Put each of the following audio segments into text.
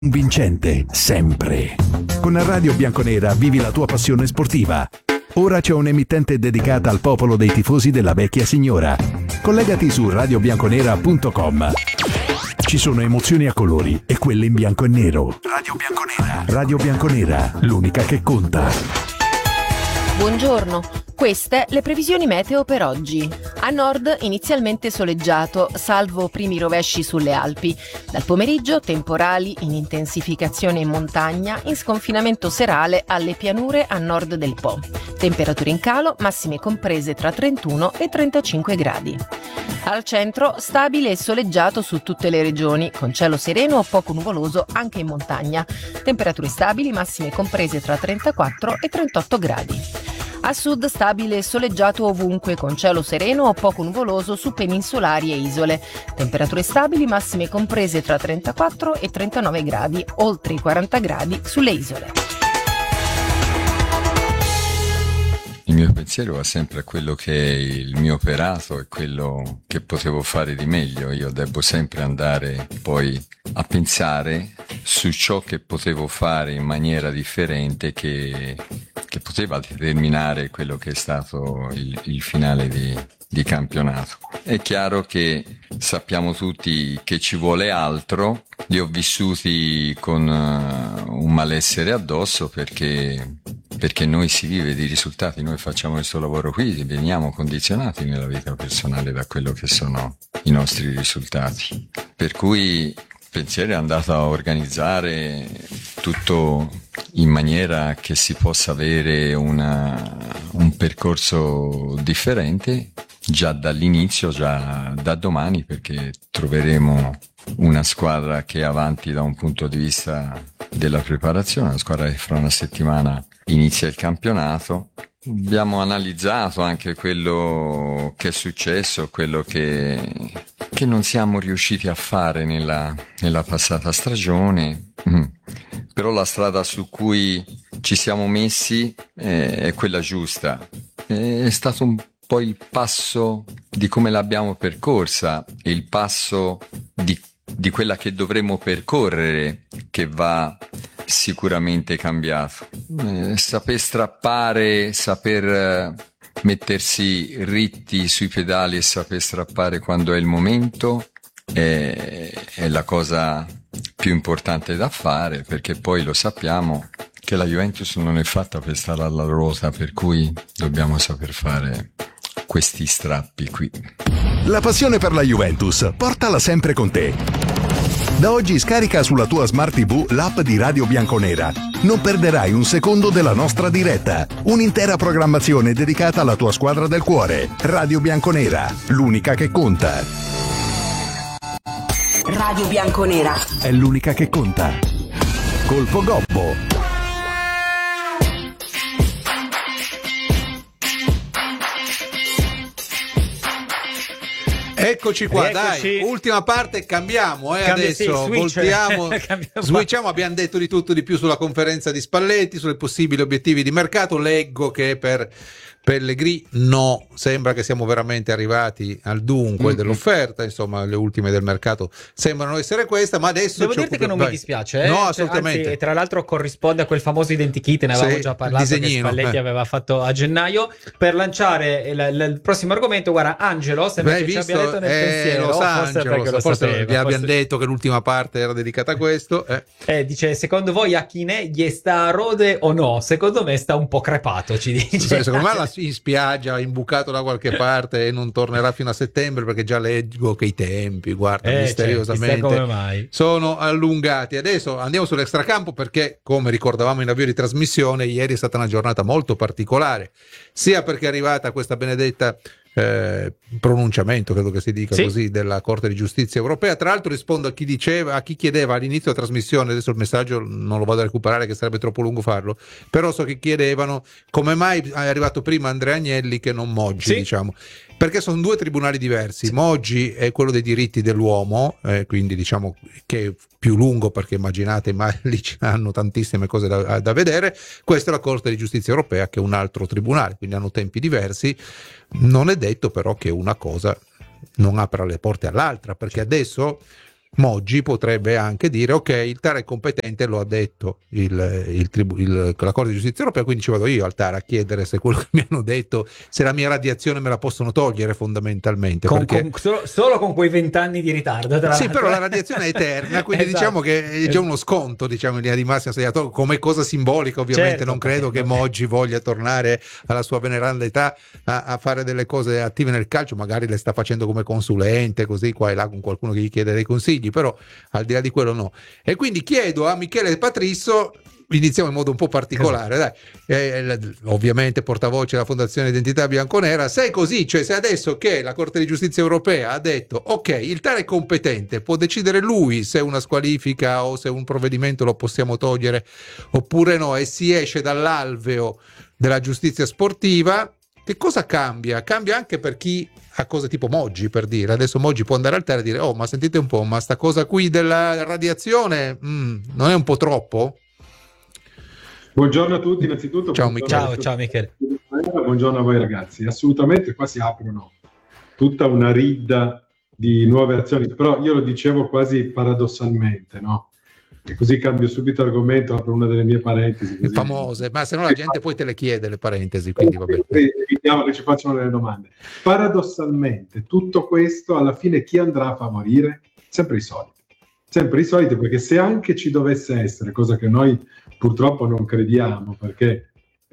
Vincente, sempre. Con Radio Bianconera vivi la tua passione sportiva. Ora c'è un'emittente dedicata al popolo dei tifosi della vecchia signora. Collegati su radiobianconera.com. Ci sono emozioni a colori e quelle in bianco e nero. Radio Bianconera. Radio Bianconera, l'unica che conta. Buongiorno, queste le previsioni meteo per oggi. A nord inizialmente soleggiato, salvo primi rovesci sulle Alpi. Dal pomeriggio temporali in intensificazione in montagna, in sconfinamento serale alle pianure a nord del Po. Temperature in calo, massime comprese tra 31 e 35 gradi. Al centro stabile e soleggiato su tutte le regioni, con cielo sereno o poco nuvoloso anche in montagna. Temperature stabili, massime comprese tra 34 e 38 gradi. A sud stabile e soleggiato ovunque, con cielo sereno o poco nuvoloso su peninsulari e isole. Temperature stabili, massime comprese tra 34 e 39 gradi, oltre i 40 gradi sulle isole. Il mio pensiero va sempre a quello che è il mio operato e quello che potevo fare di meglio. Io devo sempre andare poi a pensare su ciò che potevo fare in maniera differente che poteva determinare quello che è stato il finale di campionato. È chiaro che sappiamo tutti che ci vuole altro, li ho vissuti con un malessere addosso perché noi si vive di risultati, noi facciamo questo lavoro qui, veniamo condizionati nella vita personale da quello che sono i nostri risultati. Per cui il pensiero è andato a organizzare tutto in maniera che si possa avere un percorso differente già dall'inizio, già da domani, perché troveremo una squadra che è avanti da un punto di vista della preparazione, una squadra che fra una settimana inizia il campionato. Abbiamo analizzato anche quello che è successo, quello che non siamo riusciti a fare nella passata stagione, però la strada su cui ci siamo messi è quella giusta. È stato un po' il passo di come l'abbiamo percorsa e il passo di quella che dovremo percorrere che va sicuramente cambiato. Saper strappare, saper mettersi ritti sui pedali e saper strappare quando è il momento è la cosa più importante da fare, perché poi lo sappiamo che la Juventus non è fatta per stare alla ruota, per cui dobbiamo saper fare questi strappi qui. La passione per la Juventus, portala sempre con te. Da oggi scarica sulla tua Smart TV l'app di Radio Bianconera. Non perderai un secondo della nostra diretta. Un'intera programmazione dedicata alla tua squadra del cuore. Radio Bianconera, l'unica che conta. Radio Bianconera È l'unica che conta. Colpo Gobbo. Eccoci qua, Rieccoci. Dai, ultima parte, cambiamo, adesso sì, switch. voltiamo, switchiamo, abbiamo detto di tutto di più sulla conferenza di Spalletti, sulle possibili obiettivi di mercato. Leggo che per Pellegrini no, sembra che siamo veramente arrivati al dunque dell'offerta, insomma le ultime del mercato sembrano essere questa, ma adesso devo dirti che non mi dispiace, no, assolutamente. Anzi, tra l'altro corrisponde a quel famoso identikit, ne avevamo già parlato, che Spalletti aveva fatto a gennaio. Per lanciare il prossimo argomento, guarda, Angelo sembra che ci abbia letto nel pensiero, forse vi abbiamo detto che l'ultima parte era dedicata a questo. Dice: secondo voi Achine gli sta a rode o no? Secondo me sta un po' crepato, ci dice. Secondo me in spiaggia, imbucato da qualche parte, e non tornerà fino a settembre, perché già leggo che i tempi, guarda, misteriosamente sono allungati. Adesso andiamo sull'extracampo, perché come ricordavamo in avvio di trasmissione, ieri è stata una giornata molto particolare, sia perché è arrivata questa benedetta pronunciamento, credo che si dica così, della Corte di Giustizia Europea. Tra l'altro rispondo a chi chiedeva all'inizio della trasmissione, adesso il messaggio non lo vado a recuperare che sarebbe troppo lungo farlo, però so che chiedevano come mai è arrivato prima Andrea Agnelli che non Moggi, diciamo, perché sono due tribunali diversi. Moggi è quello dei diritti dell'uomo, quindi diciamo che è più lungo, perché immaginate, ma lì ci hanno tantissime cose da vedere. Questa è la Corte di Giustizia Europea, che è un altro tribunale, quindi hanno tempi diversi. Non è detto però che una cosa non apra le porte all'altra, perché adesso Moggi potrebbe anche dire ok, il TAR è competente, lo ha detto la Corte di Giustizia Europea, quindi ci vado io al TAR a chiedere se quello che mi hanno detto, se la mia radiazione me la possono togliere fondamentalmente. Solo con quei 20 anni di ritardo. Sì, però la radiazione è eterna, quindi esatto. Diciamo che c'è uno sconto, diciamo, in linea di massima, come cosa simbolica, ovviamente. Certo, non credo che Moggi voglia tornare alla sua veneranda età a fare delle cose attive nel calcio, magari le sta facendo come consulente, così qua e là con qualcuno che gli chiede dei consigli, però al di là di quello no. E quindi chiedo a Michele Patrisso, iniziamo in modo un po' particolare, dai. Ovviamente portavoce della Fondazione Identità Bianconera, se è così, cioè se adesso che la Corte di Giustizia Europea ha detto ok, il TAR è competente, può decidere lui se una squalifica o se un provvedimento lo possiamo togliere oppure no, e si esce dall'alveo della giustizia sportiva, che cosa cambia? Cambia anche per chi ha cose tipo Moggi, per dire. Adesso Moggi può andare al TAR e dire oh, ma sentite un po', ma sta cosa qui della radiazione non è un po' troppo? Buongiorno a tutti, innanzitutto. Ciao Michele. Ciao Michele. Buongiorno a voi ragazzi. Assolutamente qua si aprono tutta una ridda di nuove azioni, però io lo dicevo quasi paradossalmente, no? E così cambio subito argomento, apro una delle mie parentesi. Così. Famose, ma se no la gente poi te le chiede le parentesi, quindi va bene. Evitiamo che ci facciano delle domande. Paradossalmente, tutto questo alla fine chi andrà a favorire? Sempre i soliti, perché se anche ci dovesse essere, cosa che noi purtroppo non crediamo, perché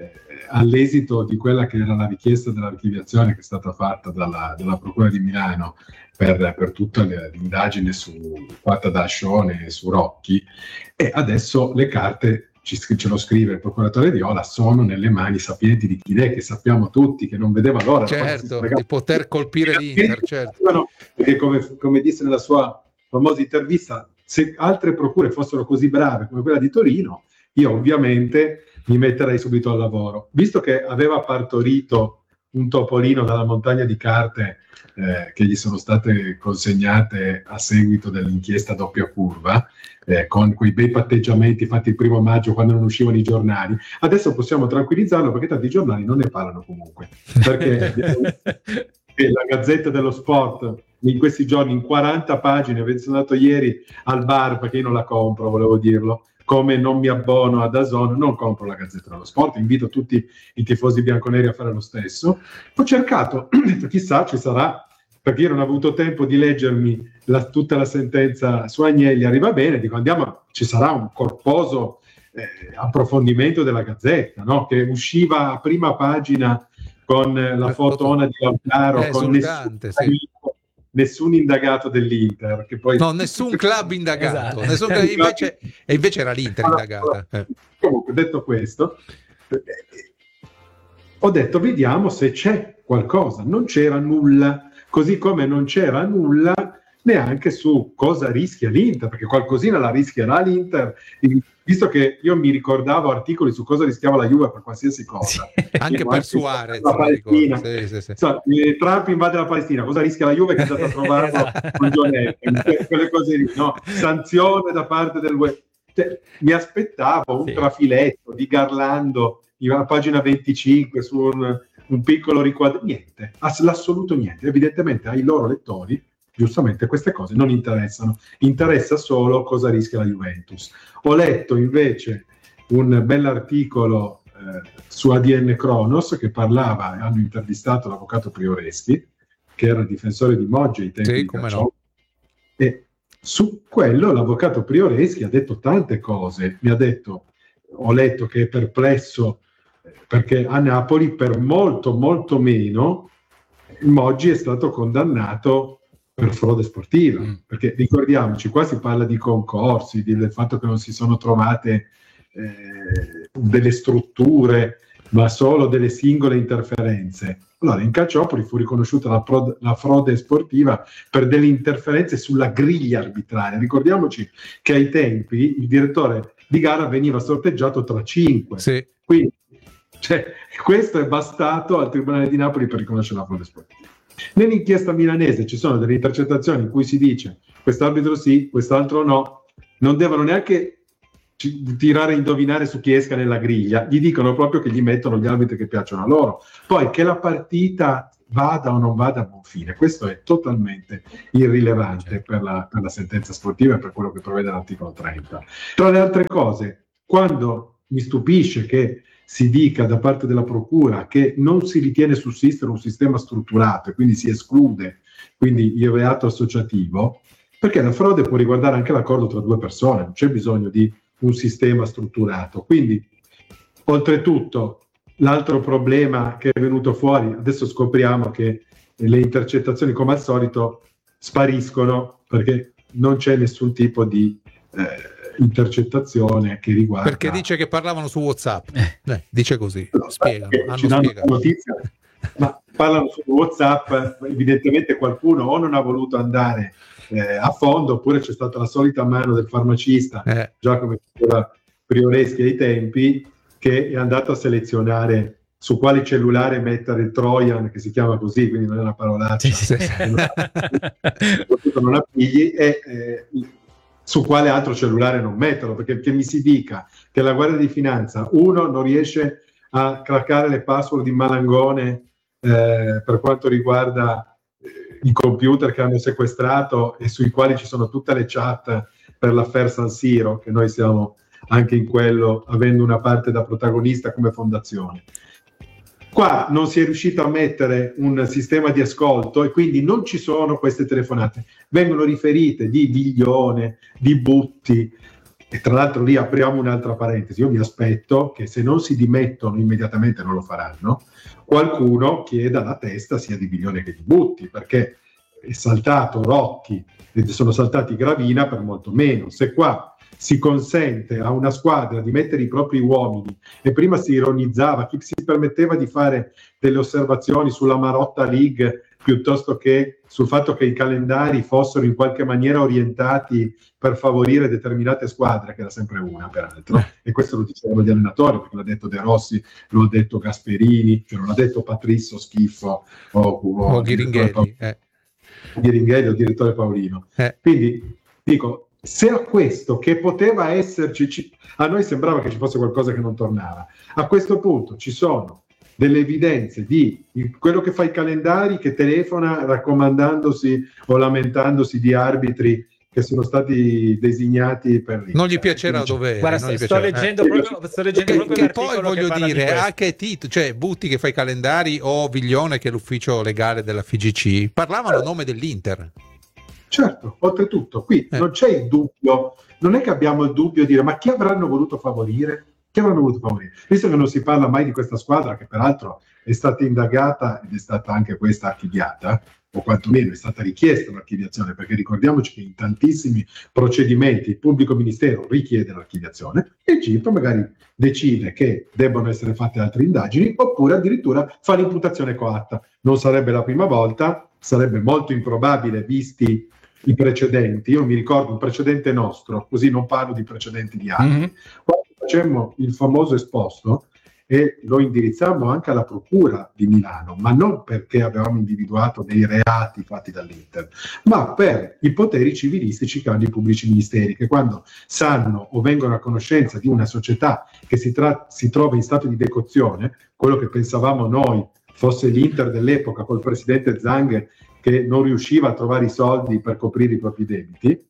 all'esito di quella che era la richiesta dell'archiviazione che è stata fatta dalla Procura di Milano per tutta l'indagine fatta da Ascione e su Rocchi, e adesso le carte, ce lo scrive il procuratore Viola, sono nelle mani sapienti di Chilè, che sappiamo tutti che non vedeva l'ora, certo, di poter colpire l'Inter, certo. Perché come disse nella sua famosa intervista, se altre procure fossero così brave come quella di Torino, io ovviamente mi metterei subito al lavoro. Visto che aveva partorito un topolino dalla montagna di carte che gli sono state consegnate a seguito dell'inchiesta doppia curva, con quei bei patteggiamenti fatti il 1 maggio quando non uscivano i giornali, adesso possiamo tranquillizzarlo perché tanti giornali non ne parlano comunque. Perché la Gazzetta dello Sport in questi giorni in 40 pagine, sono andato ieri al bar perché io non la compro, volevo dirlo, come non mi abbono ad DAZN, non compro la Gazzetta dello Sport, invito tutti i tifosi bianconeri a fare lo stesso. Ho cercato, chissà ci sarà, perché io non ho avuto tempo di leggermi tutta la sentenza su Agnelli, arriva bene, dico ci sarà un corposo approfondimento della Gazzetta, no? Che usciva a prima pagina con la fotona di Lautaro, con nessun indagato dell'Inter, che poi nessun club indagato, esatto. invece era l'Inter indagata. Comunque, detto questo, ho detto vediamo se c'è qualcosa. Non c'era nulla, così come non c'era nulla neanche su cosa rischia l'Inter, perché qualcosina la rischierà l'Inter, visto che io mi ricordavo articoli su cosa rischiava la Juve per qualsiasi cosa. Anche per Suarez. La Palestina. Sì. Trump invade la Palestina, cosa rischia la Juve che è andata a trovarlo con Gianetti? Quelle cose lì, no? Sanzione da parte del web. Mi aspettavo un trafiletto di Garlando a pagina 25 su un piccolo riquadro, niente, l'assoluto niente. Evidentemente ai loro lettori giustamente queste cose non interessano, interessa solo cosa rischia la Juventus. Ho letto invece un bell'articolo su ADN Kronos che parlava, hanno intervistato l'avvocato Prioreschi, che era il difensore di Moggia ai tempi di Cacciò, e su quello l'avvocato Prioreschi ha detto tante cose. Mi ha detto, ho letto che è perplesso perché a Napoli per molto molto meno Moggi è stato condannato per frode sportiva, perché ricordiamoci, qua si parla di concorsi, del fatto che non si sono trovate delle strutture, ma solo delle singole interferenze. Allora, in Calciopoli fu riconosciuta la frode sportiva per delle interferenze sulla griglia arbitraria. Ricordiamoci che ai tempi il direttore di gara veniva sorteggiato tra 5. Sì. Quindi, questo è bastato al Tribunale di Napoli per riconoscere la frode sportiva. Nell'inchiesta milanese ci sono delle intercettazioni in cui si dice quest'arbitro sì, quest'altro no, non devono neanche tirare a indovinare su chi esca nella griglia, gli dicono proprio che gli mettono gli arbitri che piacciono a loro. Poi che la partita vada o non vada a buon fine. Questo è totalmente irrilevante per la sentenza sportiva e per quello che prevede l'articolo 30. Tra le altre cose, quando mi stupisce che si dica da parte della procura che non si ritiene sussistere un sistema strutturato e quindi si esclude quindi il reato associativo, perché la frode può riguardare anche l'accordo tra due persone, non c'è bisogno di un sistema strutturato. Quindi, oltretutto, l'altro problema che è venuto fuori, adesso scopriamo che le intercettazioni, come al solito, spariscono perché non c'è nessun tipo di intercettazione che riguarda... Perché dice che parlavano su WhatsApp. Dice così, no, spiegano, ci danno notizia, ma parlano su WhatsApp, evidentemente qualcuno o non ha voluto andare a fondo, oppure c'è stata la solita mano del farmacista, già come diceva Prioreschi ai tempi, che è andato a selezionare su quale cellulare mettere il Trojan, che si chiama così, quindi non è una parolaccia, non appigli, e su quale altro cellulare non metterlo, perché che mi si dica che la Guardia di Finanza, uno, non riesce a craccare le password di Malangone per quanto riguarda i computer che hanno sequestrato e sui quali ci sono tutte le chat per l'affaire San Siro, che noi siamo anche in quello, avendo una parte da protagonista come fondazione. Qua non si è riuscito a mettere un sistema di ascolto e quindi non ci sono queste telefonate. Vengono riferite di Viglione, di Butti, e tra l'altro lì apriamo un'altra parentesi. Io mi aspetto che se non si dimettono immediatamente, non lo faranno, qualcuno chieda la testa sia di Viglione che di Butti, perché è saltato Rocchi e sono saltati Gravina per molto meno. Se qua si consente a una squadra di mettere i propri uomini, e prima si ironizzava, chi si permetteva di fare delle osservazioni sulla Marotta League piuttosto che sul fatto che i calendari fossero in qualche maniera orientati per favorire determinate squadre, che era sempre una peraltro, e questo lo dicevano gli allenatori, perché l'ha detto De Rossi, lo ha detto Gasperini, cioè non l'ha detto Patrisso Schiffo o Ghiringhelli, Ghiringhelli o direttore Paolino. Quindi dico, se a questo, che poteva esserci, a noi sembrava che ci fosse qualcosa che non tornava, a questo punto ci sono delle evidenze di quello che fa i calendari, che telefona raccomandandosi o lamentandosi di arbitri che sono stati designati per lì. Non gli piacerà dovere. Guarda, sto leggendo proprio che poi voglio dire, a che titolo, cioè Butti che fa i calendari o Viglione che è l'ufficio legale della FIGC, parlavano a nome dell'Inter. Certo, oltretutto, qui non c'è il dubbio, non è che abbiamo il dubbio di dire ma chi avranno voluto favorire? Chi avranno voluto favorire? Visto che non si parla mai di questa squadra, che peraltro è stata indagata ed è stata anche questa archiviata, o quantomeno è stata richiesta l'archiviazione, perché ricordiamoci che in tantissimi procedimenti il pubblico ministero richiede l'archiviazione e il GIP magari decide che debbono essere fatte altre indagini, oppure addirittura fa l'imputazione coatta. Non sarebbe la prima volta, sarebbe molto improbabile visti i precedenti. Io mi ricordo un precedente nostro, così non parlo di precedenti di altri, quando facemmo il famoso esposto e lo indirizzammo anche alla procura di Milano, ma non perché avevamo individuato dei reati fatti dall'Inter, ma per i poteri civilistici che hanno i pubblici ministeri, che quando sanno o vengono a conoscenza di una società che si trova in stato di decozione, quello che pensavamo noi fosse l'Inter dell'epoca col presidente Zang che non riusciva a trovare i soldi per coprire i propri debiti,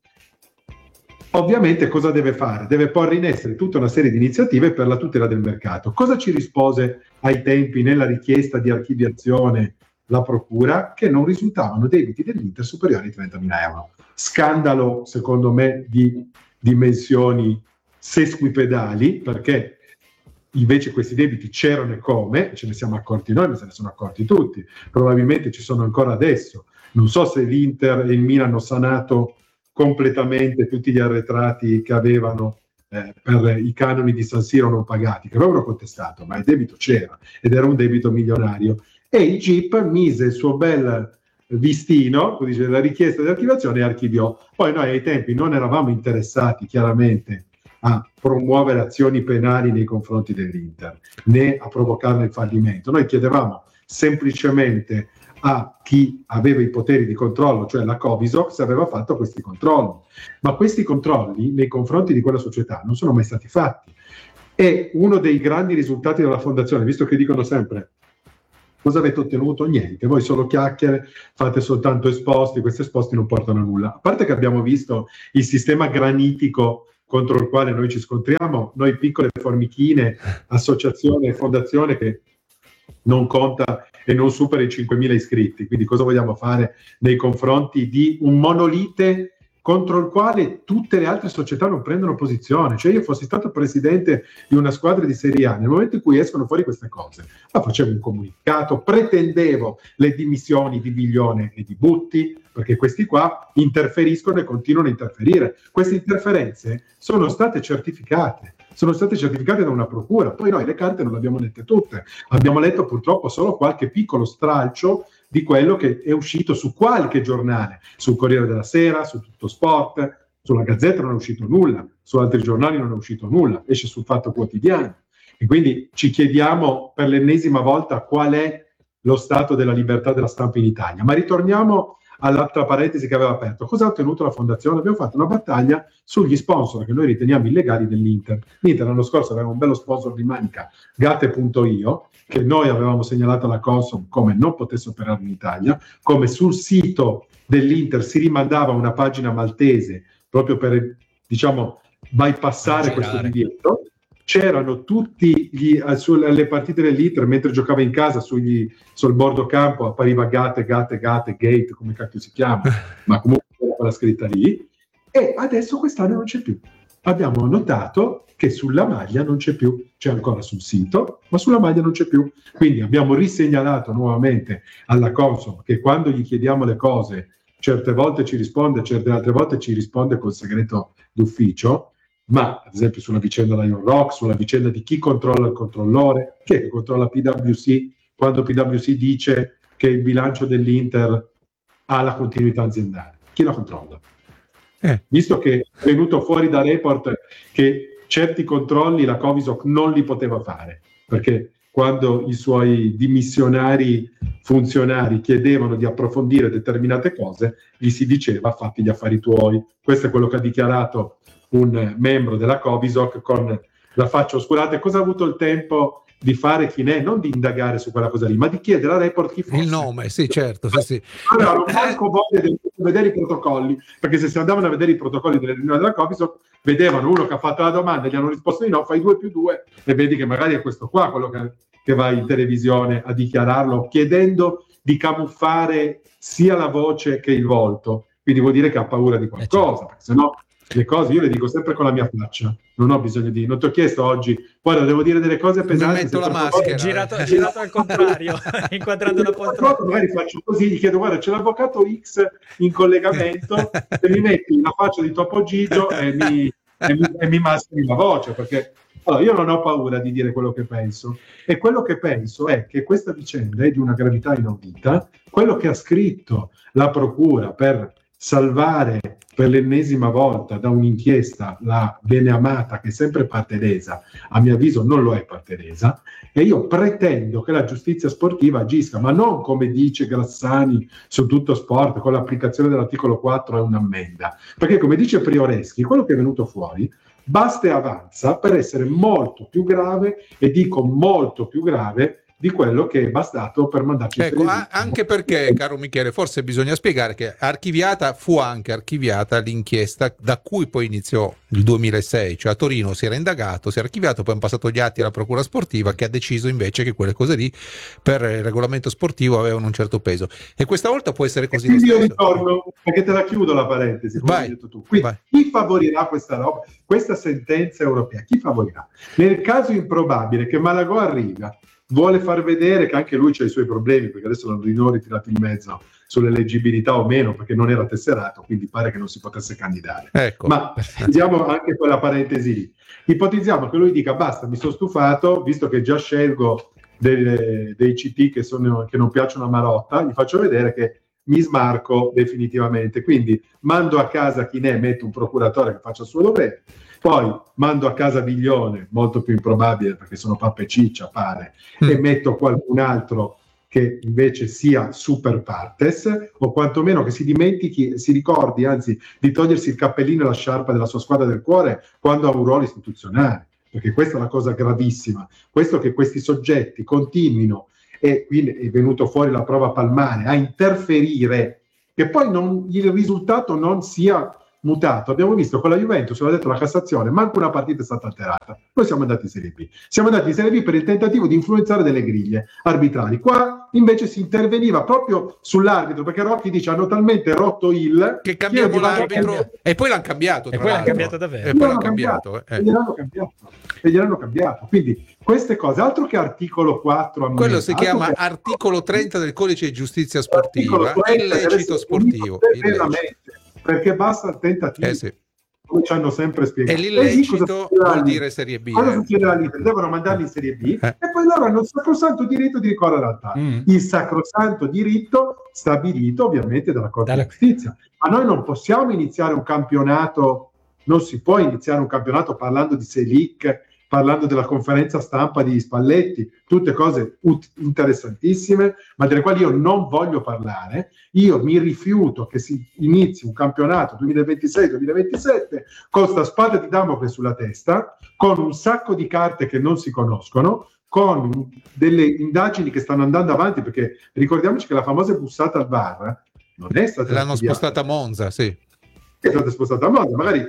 ovviamente cosa deve fare? Deve porre in essere tutta una serie di iniziative per la tutela del mercato. Cosa ci rispose ai tempi nella richiesta di archiviazione la procura? Che non risultavano debiti dell'Inter superiori ai 30.000 euro. Scandalo, secondo me, di dimensioni sesquipedali, perché invece questi debiti c'erano e come, ce ne siamo accorti noi, ma se ne sono accorti tutti, probabilmente ci sono ancora adesso. Non so se l'Inter e il Milan hanno sanato completamente tutti gli arretrati che avevano per i canoni di San Siro non pagati, che avevano contestato, ma il debito c'era ed era un debito milionario, e il GIP mise il suo bel vistino, così dice, la richiesta di archiviazione, e archiviò. Poi noi ai tempi non eravamo interessati chiaramente a promuovere azioni penali nei confronti dell'Inter, né a provocarne il fallimento. Noi chiedevamo semplicemente a chi aveva i poteri di controllo, cioè la Covisoc, se aveva fatto questi controlli. Ma questi controlli nei confronti di quella società non sono mai stati fatti. E uno dei grandi risultati della fondazione, visto che dicono sempre Cosa avete ottenuto? Niente, voi solo chiacchiere, fate soltanto esposti, questi esposti non portano a nulla. A parte che abbiamo visto il sistema granitico contro il quale noi ci scontriamo, noi piccole formichine, associazione e fondazione che non conta e non supera i 5.000 iscritti, quindi cosa vogliamo fare nei confronti di un monolite contro il quale tutte le altre società non prendono posizione? Cioè io fossi stato presidente di una squadra di Serie A, nel momento in cui escono fuori queste cose, ma facevo un comunicato, pretendevo le dimissioni di Biglione e di Butti, perché questi qua interferiscono e continuano a interferire. Queste interferenze sono state certificate da una procura, poi noi le carte non le abbiamo lette tutte, abbiamo letto purtroppo solo qualche piccolo stralcio di quello che è uscito su qualche giornale, sul Corriere della Sera, su Tutto Sport, sulla Gazzetta non è uscito nulla, su altri giornali non è uscito nulla, esce sul Fatto Quotidiano. E quindi ci chiediamo per l'ennesima volta qual è lo stato della libertà della stampa in Italia. Ma ritorniamo all'altra parentesi che aveva aperto. Cosa ha ottenuto la fondazione? Abbiamo fatto una battaglia sugli sponsor che noi riteniamo illegali dell'Inter. L'Inter l'anno scorso aveva un bello sponsor di manica, Gate.io, che noi avevamo segnalato alla Consob come non potesse operare in Italia, come sul sito dell'Inter si rimandava una pagina maltese proprio per, diciamo, bypassare questo divieto. C'erano tutti le partite dell'Inter, mentre giocava in casa sul bordo campo appariva Gate, come cacchio si chiama, ma comunque era quella scritta lì, e adesso quest'anno non c'è più. Abbiamo notato che sulla maglia non c'è più, c'è ancora sul sito, ma sulla maglia non c'è più. Quindi abbiamo risegnalato nuovamente alla Consob che quando gli chiediamo le cose, certe volte ci risponde, certe altre volte ci risponde col segreto d'ufficio, ma ad esempio sulla vicenda Lion Rock, sulla vicenda di chi controlla il controllore, chi è che controlla PwC, quando PwC dice che il bilancio dell'Inter ha la continuità aziendale, chi la controlla? Visto che è venuto fuori da report che certi controlli la Covisoc non li poteva fare, perché quando i suoi dimissionari funzionari chiedevano di approfondire determinate cose, gli si diceva fatti gli affari tuoi. Questo è quello che ha dichiarato un membro della Covisoc con la faccia oscurata. Cosa ha avuto il tempo di fare chi ne è? Non di indagare su quella cosa lì, ma di chiedere a report chi fosse. Il nome, sì, certo. Sì. Allora, non manco voglia di vedere i protocolli, perché se si andavano a vedere i protocolli delle riunioni della Covisoc, vedevano uno che ha fatto la domanda e gli hanno risposto di no, fai 2 più 2 e vedi che magari è questo qua quello che va in televisione a dichiararlo, chiedendo di camuffare sia la voce che il volto. Quindi vuol dire che ha paura di qualcosa, perché se no le cose io le dico sempre con la mia faccia, non ho bisogno di, non ti ho chiesto oggi, guarda, devo dire delle cose pesanti, metto la maschera, girato al contrario, inquadrando la poltrona, magari faccio così, gli chiedo guarda c'è l'avvocato X in collegamento e mi metti la faccia di Topo Gigio e mi mascheri la voce, perché allora, io non ho paura di dire quello che penso, e quello che penso è che questa vicenda è di una gravità inaudita. Quello che ha scritto la procura per salvare per l'ennesima volta da un'inchiesta la beneamata, che è sempre parte lesa, a mio avviso non lo è parte lesa, e io pretendo che la giustizia sportiva agisca, ma non come dice Grassani su Tutto Sport, con l'applicazione dell'articolo 4 è un'ammenda, perché come dice Prioreschi, quello che è venuto fuori basta e avanza per essere molto più grave, e dico molto più grave di quello che è bastato per mandarci anche perché, caro Michele, forse bisogna spiegare che fu anche archiviata l'inchiesta da cui poi iniziò il 2006, cioè a Torino si era indagato, si è archiviato, poi hanno passato gli atti alla procura sportiva che ha deciso invece che quelle cose lì per il regolamento sportivo avevano un certo peso, e questa volta può essere così. Quindi io ritorno, perché te la chiudo la parentesi, come hai detto tu. Quindi, chi favorirà questa roba, questa sentenza europea? Chi favorirà? Nel caso improbabile che Malagò arriva, vuole far vedere che anche lui c'ha i suoi problemi, perché adesso l'hanno ritirato in mezzo sull'eleggibilità o meno, perché non era tesserato, quindi pare che non si potesse candidare. Ecco. Ma usiamo anche quella parentesi lì. Ipotizziamo che lui dica basta, mi sono stufato, visto che già scelgo dei CT che non piacciono a Marotta, gli faccio vedere che mi smarco definitivamente, quindi mando a casa chi ne è, metto un procuratore che faccia il suo dovere, poi mando a casa Biglione, molto più improbabile perché sono pappa e ciccia, pare, e metto qualcun altro che invece sia super partes, o quantomeno che si dimentichi, si ricordi anzi di togliersi il cappellino e la sciarpa della sua squadra del cuore quando ha un ruolo istituzionale, perché questa è la cosa gravissima, questo che questi soggetti continuino e quindi è venuto fuori la prova palmare, a interferire, che poi il risultato non sia mutato. Abbiamo visto con la Juventus, l'ha detto la Cassazione, manco una partita è stata alterata. Noi siamo andati in Serie B. Siamo andati in Serie B per il tentativo di influenzare delle griglie arbitrali. Qua invece si interveniva proprio sull'arbitro, perché Rocchi dice hanno talmente rotto che cambiamo l'arbitro e poi l'hanno cambiato. E poi l'hanno cambiato davvero. E poi l'hanno cambiato. E gliel'hanno cambiato. Quindi queste cose, altro che articolo 4. Quello si chiama articolo 30 del Codice di Giustizia Sportiva, illecito sportivo. Perché basta il tentativo, come ci hanno sempre spiegato. E l'illecito vuol dire Serie B. Cosa succede all'Inter? Devono mandarli in Serie B e poi loro hanno il sacrosanto diritto di ricorrere al TAR. Il sacrosanto diritto stabilito ovviamente dalla Corte di Giustizia. Ma noi non possiamo iniziare un campionato, non si può iniziare un campionato parlando di Selic, parlando della conferenza stampa di Spalletti, tutte cose interessantissime, ma delle quali io non voglio parlare. Io mi rifiuto che si inizi un campionato 2026-2027 con sta spada di Damocle sulla testa, con un sacco di carte che non si conoscono, con delle indagini che stanno andando avanti, perché ricordiamoci che la famosa bussata al VAR non è stata... L'hanno spostata a Monza, sì. È stata spostata a Monza, magari...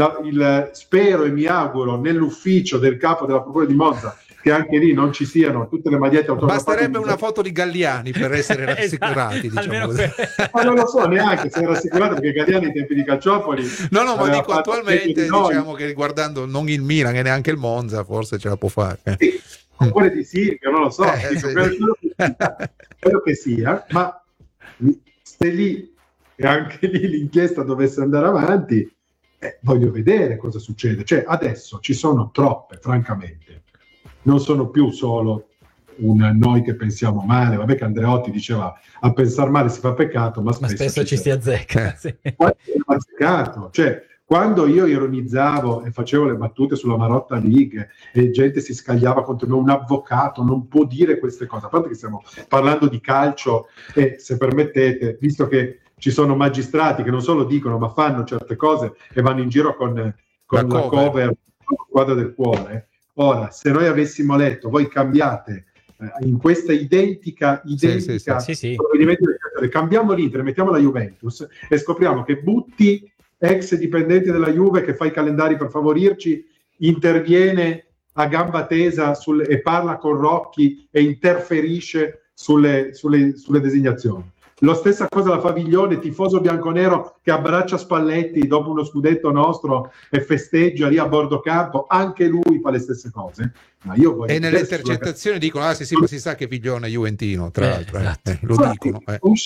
spero e mi auguro nell'ufficio del capo della procura di Monza che anche lì non ci siano tutte le magliette autografate. Basterebbe una foto di Galliani per essere rassicurati. Diciamo. Ma non lo so neanche se era rassicurato, perché Galliani ai tempi di Calciopoli ma dico attualmente diciamo che riguardando non il Milan e neanche il Monza forse ce la può fare. Sì, oppure di Silvio, non lo so, quello che sia, ma se lì e anche lì l'inchiesta dovesse andare avanti, voglio vedere cosa succede. Cioè adesso ci sono troppe, francamente, non sono più solo noi che pensiamo male. Vabbè che Andreotti diceva a pensare male si fa peccato, ma spesso ci si azzecca. Sì. Azzeccato. Cioè quando io ironizzavo e facevo le battute sulla Marotta League e gente si scagliava contro me, un avvocato non può dire queste cose, a parte che stiamo parlando di calcio e, se permettete, visto che ci sono magistrati che non solo dicono ma fanno certe cose e vanno in giro con la cover quadra del cuore. Ora, se noi avessimo letto, voi cambiate in questa identica provvedimento, cambiamo l'Inter, mettiamo la Juventus e scopriamo che Butti, ex dipendente della Juve che fa i calendari per favorirci, interviene a gamba tesa e parla con Rocchi e interferisce sulle designazioni. Lo stessa cosa la fa Viglione, tifoso bianconero che abbraccia Spalletti dopo uno scudetto nostro e festeggia lì a bordo campo, anche lui fa le stesse cose. Ma io voglio e nelle intercettazioni dicono sì, ma si sa che Viglione è juventino, tra l'altro. Esatto. Lo dicono.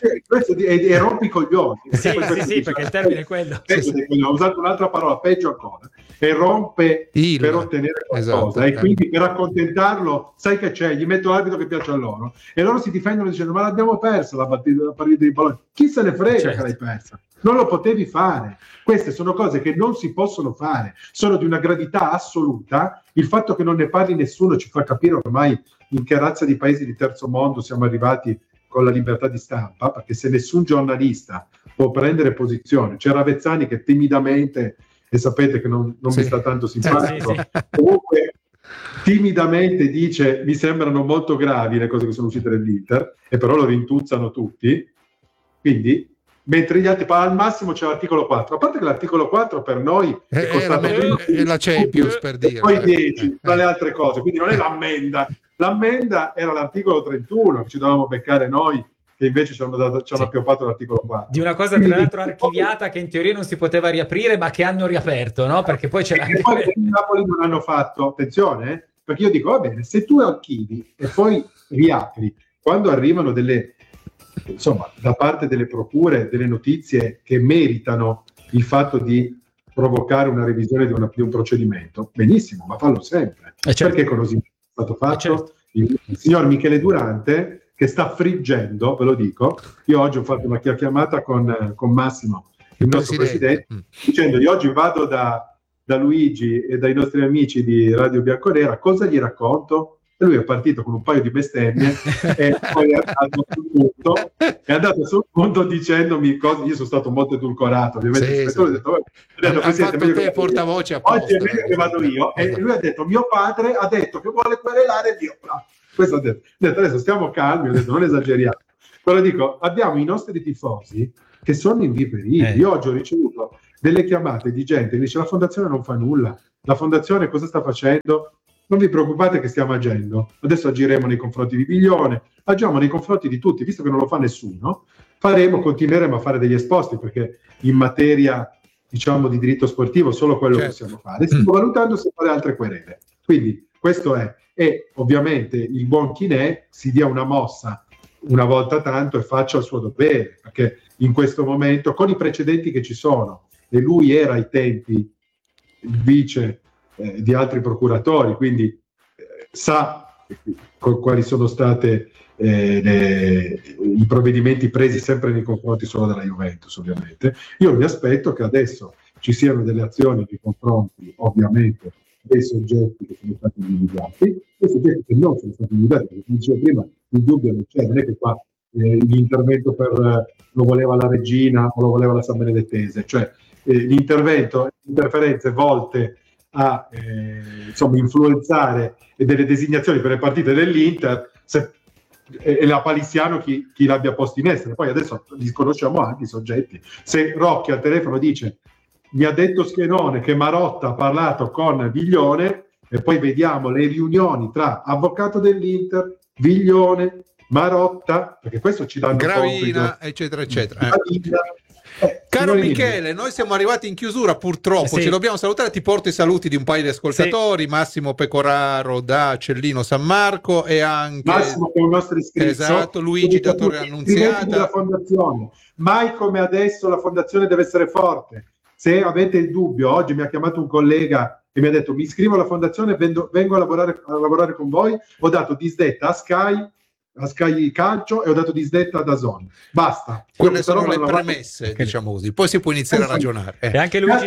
E rompi i coglioni. Sì, perché il termine è quello. Ho usato un'altra parola, peggio ancora. E rompe per ottenere qualcosa. E quindi per accontentarlo, sai che c'è, gli metto l'arbitro che piace a loro. E loro si difendono dicendo ma l'abbiamo persa la partita di Bologna. Chi se ne frega che l'hai persa? Non lo potevi fare. Queste sono cose che non si possono fare, sono di una gravità assoluta. Il fatto che non ne parli nessuno ci fa capire ormai in che razza di paesi di terzo mondo siamo arrivati con la libertà di stampa, perché se nessun giornalista può prendere posizione, c'era Avezzani che timidamente, e sapete che non mi sta tanto simpatico, comunque timidamente dice mi sembrano molto gravi le cose che sono uscite dall'Inter, e però lo rintuzzano tutti, quindi mentre gli altri al massimo c'è l'articolo 4, a parte che l'articolo 4 per noi è costato la Champions, per dire, poi 10 tra le altre cose, quindi non è l'ammenda era l'articolo 31 che ci dovevamo beccare noi, che invece ci hanno appioppato l'articolo 4 di una cosa tra l'altro archiviata che in teoria non si poteva riaprire ma che hanno riaperto, no? Perché poi c'era anche poi in Napoli non hanno fatto attenzione, perché io dico va bene, se tu archivi e poi riapri, quando arrivano da parte delle procure delle notizie che meritano il fatto di provocare una revisione di un procedimento, benissimo, ma fallo sempre. Perché così è stato fatto? Il signor Michele Durante, che sta friggendo, ve lo dico, io oggi ho fatto una chiamata con Massimo, il nostro presidente, dicendo io oggi vado da Luigi e dai nostri amici di Radio Bianconera, cosa gli racconto? E lui è partito con un paio di bestemmie e poi è andato sul punto dicendomi cose. Io sono stato molto edulcorato, ovviamente. Ho detto, Presidente, portavoce oggi è meglio che vado io. E lui ha detto mio padre ha detto che vuole querelare Dio. Questo ho detto, adesso stiamo calmi, ho detto non esageriamo. Però dico, abbiamo i nostri tifosi che sono inviperiti. Io oggi ho ricevuto delle chiamate di gente che dice la fondazione non fa nulla, la fondazione cosa sta facendo? Non vi preoccupate che stiamo agendo, adesso agiremo nei confronti di Viglione, agiamo nei confronti di tutti, visto che non lo fa nessuno, continueremo a fare degli esposti, perché in materia, diciamo, di diritto sportivo solo quello possiamo fare. Stiamo valutando se fare altre querele. Quindi questo è, e ovviamente il buon Chinè si dia una mossa una volta tanto e faccia il suo dovere, perché in questo momento, con i precedenti che ci sono, e lui era ai tempi il vice di altri procuratori, quindi sa quali sono stati i provvedimenti presi sempre nei confronti solo della Juventus, ovviamente. Io mi aspetto che adesso ci siano delle azioni nei confronti, ovviamente, dei soggetti che sono stati individuati, dei soggetti che non sono stati individuati, perché come dicevo prima, il dubbio non c'è, non è che qua l'intervento lo voleva la regina o lo voleva la San Benedettese, cioè l'intervento, interferenze volte a influenzare delle designazioni per le partite dell'Inter, è la Palissiano chi l'abbia posto in essere. Poi adesso li conosciamo anche i soggetti. Se Rocchi al telefono dice mi ha detto Schenone che Marotta ha parlato con Viglione, e poi vediamo le riunioni tra avvocato dell'Inter, Viglione, Marotta, perché questo ci danno Gravina, eccetera eccetera. Caro Michele, noi siamo arrivati in chiusura purtroppo, ci dobbiamo salutare, ti porto i saluti di un paio di ascoltatori, Massimo Pecoraro da Cellino San Marco e anche Massimo che è un nostro iscritto, esatto, Luigi da Torre Annunziata. La fondazione, mai come adesso la fondazione deve essere forte. Se avete il dubbio, oggi mi ha chiamato un collega e mi ha detto mi iscrivo alla fondazione, vengo a lavorare con voi, ho dato disdetta a Sky Calcio e ho dato disdetta a DAZN. Basta. Quelle sono le premesse, diciamo così. Poi si può iniziare a ragionare. E anche Luigi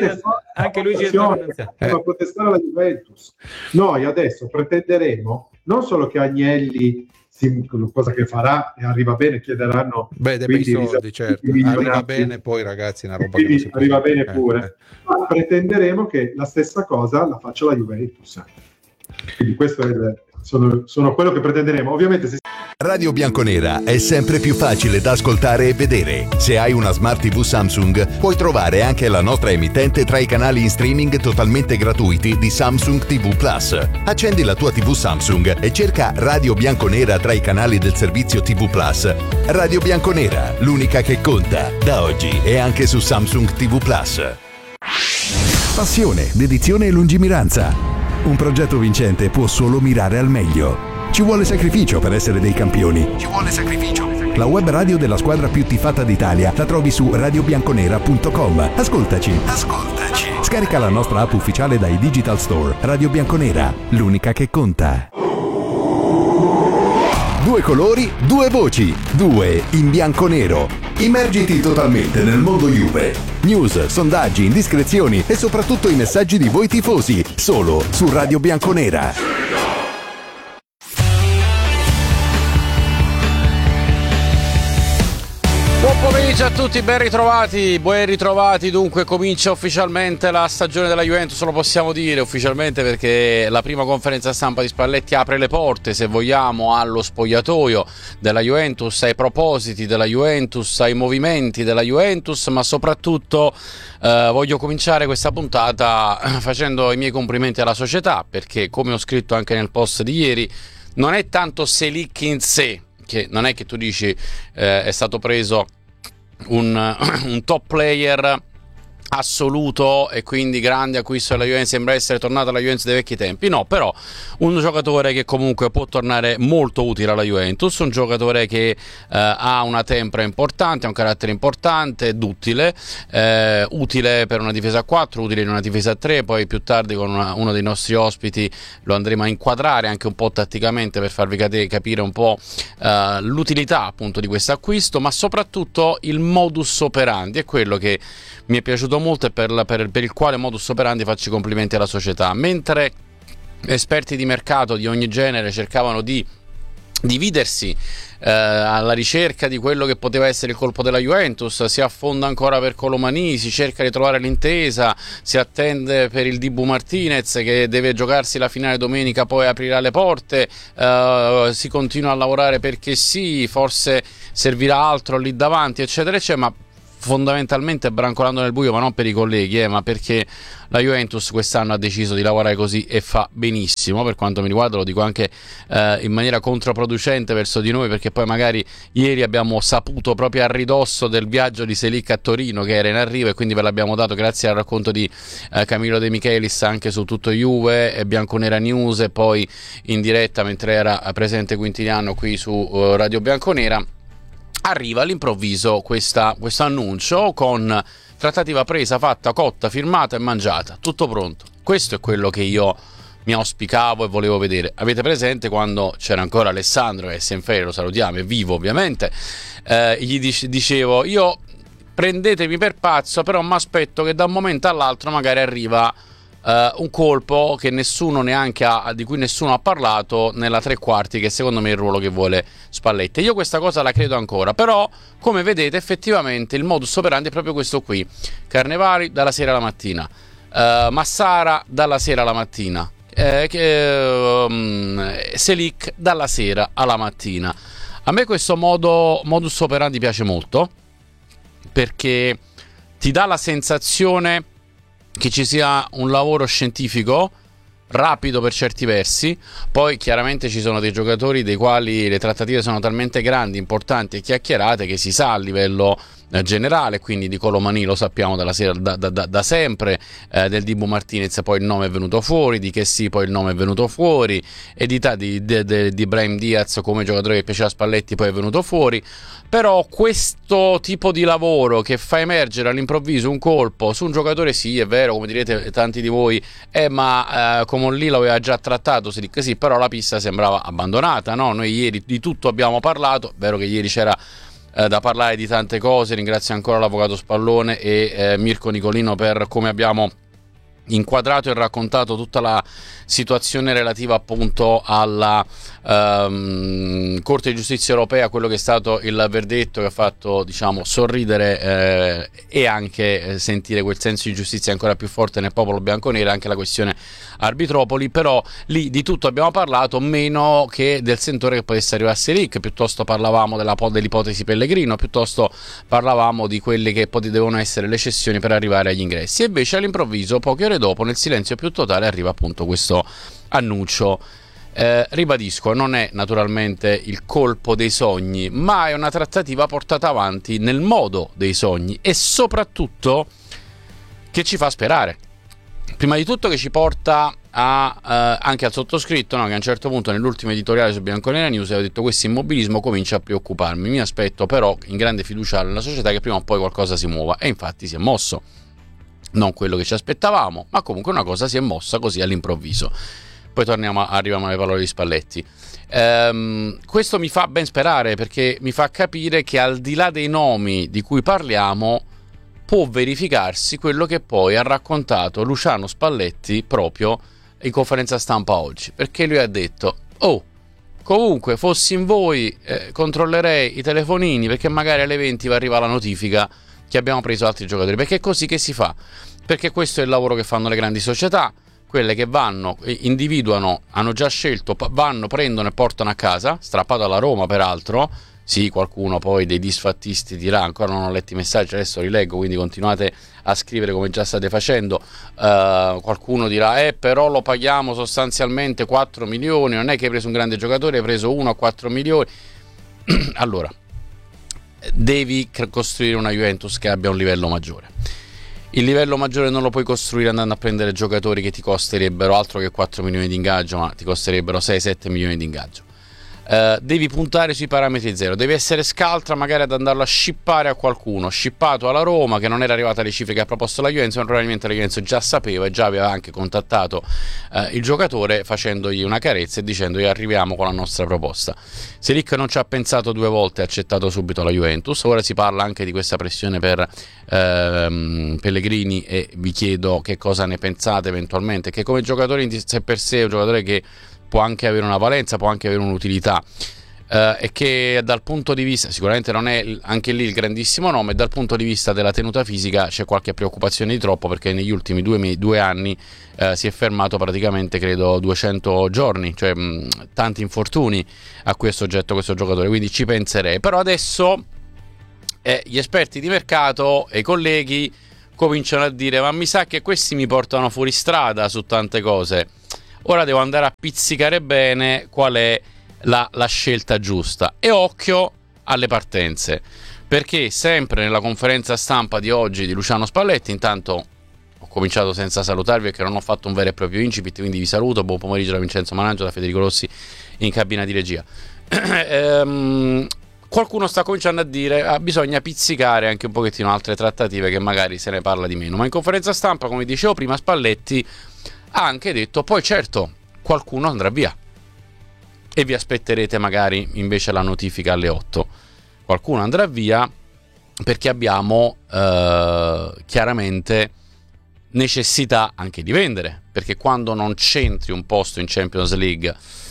fa protestare la Juventus. Noi adesso pretenderemo non solo che Agnelli, cosa che farà e arriva bene, chiederanno dei soldi, certo. Arriva bene, poi ragazzi, una roba che arriva bene pure. Ma pretenderemo che la stessa cosa la faccia la Juventus. Quindi questo sono quello che pretenderemo. Ovviamente Radio Bianconera è sempre più facile da ascoltare e vedere. Se hai una Smart TV Samsung, puoi trovare anche la nostra emittente tra i canali in streaming totalmente gratuiti di Samsung TV Plus. Accendi la tua TV Samsung e cerca Radio Bianconera tra i canali del servizio TV Plus. Radio Bianconera, l'unica che conta, da oggi e anche su Samsung TV Plus. Passione, dedizione e lungimiranza. Un progetto vincente può solo mirare al meglio. Ci vuole sacrificio per essere dei campioni. La web radio della squadra più tifata d'Italia la trovi su radiobianconera.com. Ascoltaci. Scarica la nostra app ufficiale dai Digital Store. Radio Bianconera, l'unica che conta. 2 colori, 2 voci, 2 in bianco-nero. Immergiti totalmente nel mondo Juve. News, sondaggi, indiscrezioni e soprattutto i messaggi di voi tifosi. Solo su Radio Bianconera. Buon pomeriggio a tutti, ben ritrovati. Dunque comincia ufficialmente la stagione della Juventus, lo possiamo dire ufficialmente perché la prima conferenza stampa di Spalletti apre le porte, se vogliamo, allo spogliatoio della Juventus, ai propositi della Juventus, ai movimenti della Juventus, ma soprattutto voglio cominciare questa puntata facendo i miei complimenti alla società, perché come ho scritto anche nel post di ieri, non è tanto Selic in sé, che non è che tu dici è stato preso un top player assoluto e quindi grande acquisto della Juventus, sembra essere tornata alla Juventus dei vecchi tempi, no, però un giocatore che comunque può tornare molto utile alla Juventus, un giocatore che ha una tempra importante, ha un carattere importante ed utile per una difesa a 4, utile in una difesa a 3, poi più tardi con uno dei nostri ospiti lo andremo a inquadrare anche un po' tatticamente per farvi capire un po' l'utilità appunto di questo acquisto, ma soprattutto il modus operandi è quello che mi è piaciuto molto e per il quale modus operandi faccio i complimenti alla società. Mentre esperti di mercato di ogni genere cercavano di dividersi alla ricerca di quello che poteva essere il colpo della Juventus, si affonda ancora per Colomani, si cerca di trovare l'intesa, si attende per il Dibu Martinez che deve giocarsi la finale domenica, poi aprirà le porte, si continua a lavorare perché sì, forse servirà altro lì davanti, eccetera eccetera, ma fondamentalmente brancolando nel buio, ma non per i colleghi, ma perché la Juventus quest'anno ha deciso di lavorare così e fa benissimo. Per quanto mi riguarda, lo dico anche in maniera controproducente verso di noi, perché poi magari ieri abbiamo saputo proprio a ridosso del viaggio di Selic a Torino che era in arrivo, e quindi ve l'abbiamo dato grazie al racconto di Camillo De Michelis anche su Tutto Juve e Bianconera News, e poi in diretta mentre era presente Quintiliano qui su Radio Bianconera. Arriva all'improvviso questo annuncio con trattativa presa, fatta, cotta, firmata e mangiata, tutto pronto. Questo è quello che io mi auspicavo e volevo vedere. Avete presente quando c'era ancora Alessandro, che è in ferie, lo salutiamo, è vivo ovviamente, gli dicevo: io prendetemi per pazzo, però mi aspetto che da un momento all'altro magari arriva un colpo che nessuno neanche di cui nessuno ha parlato nella tre quarti, che secondo me è il ruolo che vuole Spalletti. Io questa cosa la credo ancora, però come vedete effettivamente il modus operandi è proprio questo qui: Carnevali dalla sera alla mattina, Massara dalla sera alla mattina, Selic dalla sera alla mattina. A me questo modus operandi piace molto, perché ti dà la sensazione che ci sia un lavoro scientifico rapido per certi versi. Poi chiaramente ci sono dei giocatori dei quali le trattative sono talmente grandi, importanti e chiacchierate che si sa a livello generale, quindi di Colomani lo sappiamo dalla sera, da sempre, del Dibu Martinez poi il nome è venuto fuori, di Chessy poi il nome è venuto fuori, e di Brahim Diaz come giocatore che piaceva a Spalletti poi è venuto fuori. Però questo tipo di lavoro che fa emergere all'improvviso un colpo su un giocatore, sì è vero, come direte tanti di voi, ma come lì lo aveva già trattato sì, però la pista sembrava abbandonata, no? Noi ieri di tutto abbiamo parlato, è vero che ieri c'era da parlare di tante cose. Ringrazio ancora l'avvocato Spallone e Mirko Nicolino per come abbiamo inquadrato e raccontato tutta la situazione relativa appunto alla Corte di Giustizia Europea, quello che è stato il verdetto che ha fatto, diciamo, sorridere e anche sentire quel senso di giustizia ancora più forte nel popolo bianconero, anche la questione Arbitropoli. Però lì di tutto abbiamo parlato, meno che del sentore che potesse arrivare a Selic. Piuttosto parlavamo dell'ipotesi Pellegrino, piuttosto parlavamo di quelle che devono essere le cessioni per arrivare agli ingressi, e invece all'improvviso, poche ore dopo, nel silenzio più totale, arriva appunto questo annuncio. Ribadisco, non è naturalmente il colpo dei sogni, ma è una trattativa portata avanti nel modo dei sogni, e soprattutto che ci fa sperare. Prima di tutto che ci porta anche al sottoscritto, no? Che a un certo punto nell'ultimo editoriale su Bianconera News aveva detto: questo immobilismo comincia a preoccuparmi, mi aspetto però in grande fiducia nella società che prima o poi qualcosa si muova. E infatti si è mosso, non quello che ci aspettavamo, ma comunque una cosa si è mossa così all'improvviso. Poi arriviamo alle parole di Spalletti. Questo mi fa ben sperare, perché mi fa capire che al di là dei nomi di cui parliamo può verificarsi quello che poi ha raccontato Luciano Spalletti proprio in conferenza stampa oggi, perché lui ha detto: comunque fossi in voi controllerei i telefonini, perché magari alle 20 va arriva la notifica che abbiamo preso altri giocatori, perché è così che si fa, perché questo è il lavoro che fanno le grandi società, quelle che vanno, individuano, hanno già scelto, vanno, prendono e portano a casa, strappato alla Roma peraltro. Sì, qualcuno poi dei disfattisti dirà: ancora non ho letto i messaggi, adesso li leggo, quindi continuate a scrivere come già state facendo. Qualcuno dirà: però lo paghiamo sostanzialmente 4 milioni, non è che hai preso un grande giocatore, hai preso uno a 4 milioni. Allora, devi costruire una Juventus che abbia un livello maggiore. Il livello maggiore non lo puoi costruire andando a prendere giocatori che ti costerebbero altro che 4 milioni di ingaggio, ma ti costerebbero 6-7 milioni di ingaggio. Devi puntare sui parametri zero, devi essere scaltra magari ad andarlo a shippare a qualcuno, shippato alla Roma, che non era arrivata alle cifre che ha proposto la Juventus, ma probabilmente la Juventus già sapeva e già aveva anche contattato il giocatore, facendogli una carezza e dicendogli: arriviamo con la nostra proposta. Selic non ci ha pensato due volte, ha accettato subito la Juventus. Ora si parla anche di questa pressione per Pellegrini, e vi chiedo che cosa ne pensate eventualmente, che come giocatore in sé per sé è un giocatore che può anche avere una valenza, può anche avere un'utilità. e che dal punto di vista, sicuramente non è anche lì il grandissimo nome, dal punto di vista della tenuta fisica c'è qualche preoccupazione di troppo, perché negli ultimi 2 anni si è fermato praticamente, credo, 200 giorni, cioè tanti infortuni a cui è soggetto questo giocatore, quindi ci penserei. Però adesso gli esperti di mercato e i colleghi cominciano a dire: ma mi sa che questi mi portano fuori strada su tante cose, ora devo andare a pizzicare bene qual è la scelta giusta. E occhio alle partenze, perché sempre nella conferenza stampa di oggi di Luciano Spalletti, intanto ho cominciato senza salutarvi perché non ho fatto un vero e proprio incipit, quindi vi saluto, buon pomeriggio da Vincenzo Managgio, da Federico Rossi in cabina di regia. Qualcuno sta cominciando a dire bisogna pizzicare anche un pochettino altre trattative, che magari se ne parla di meno, ma in conferenza stampa, come dicevo prima, Spalletti ha anche detto: poi certo qualcuno andrà via e vi aspetterete magari invece la notifica alle 8. Qualcuno andrà via perché abbiamo chiaramente necessità anche di vendere, perché quando non c'entri un posto in Champions League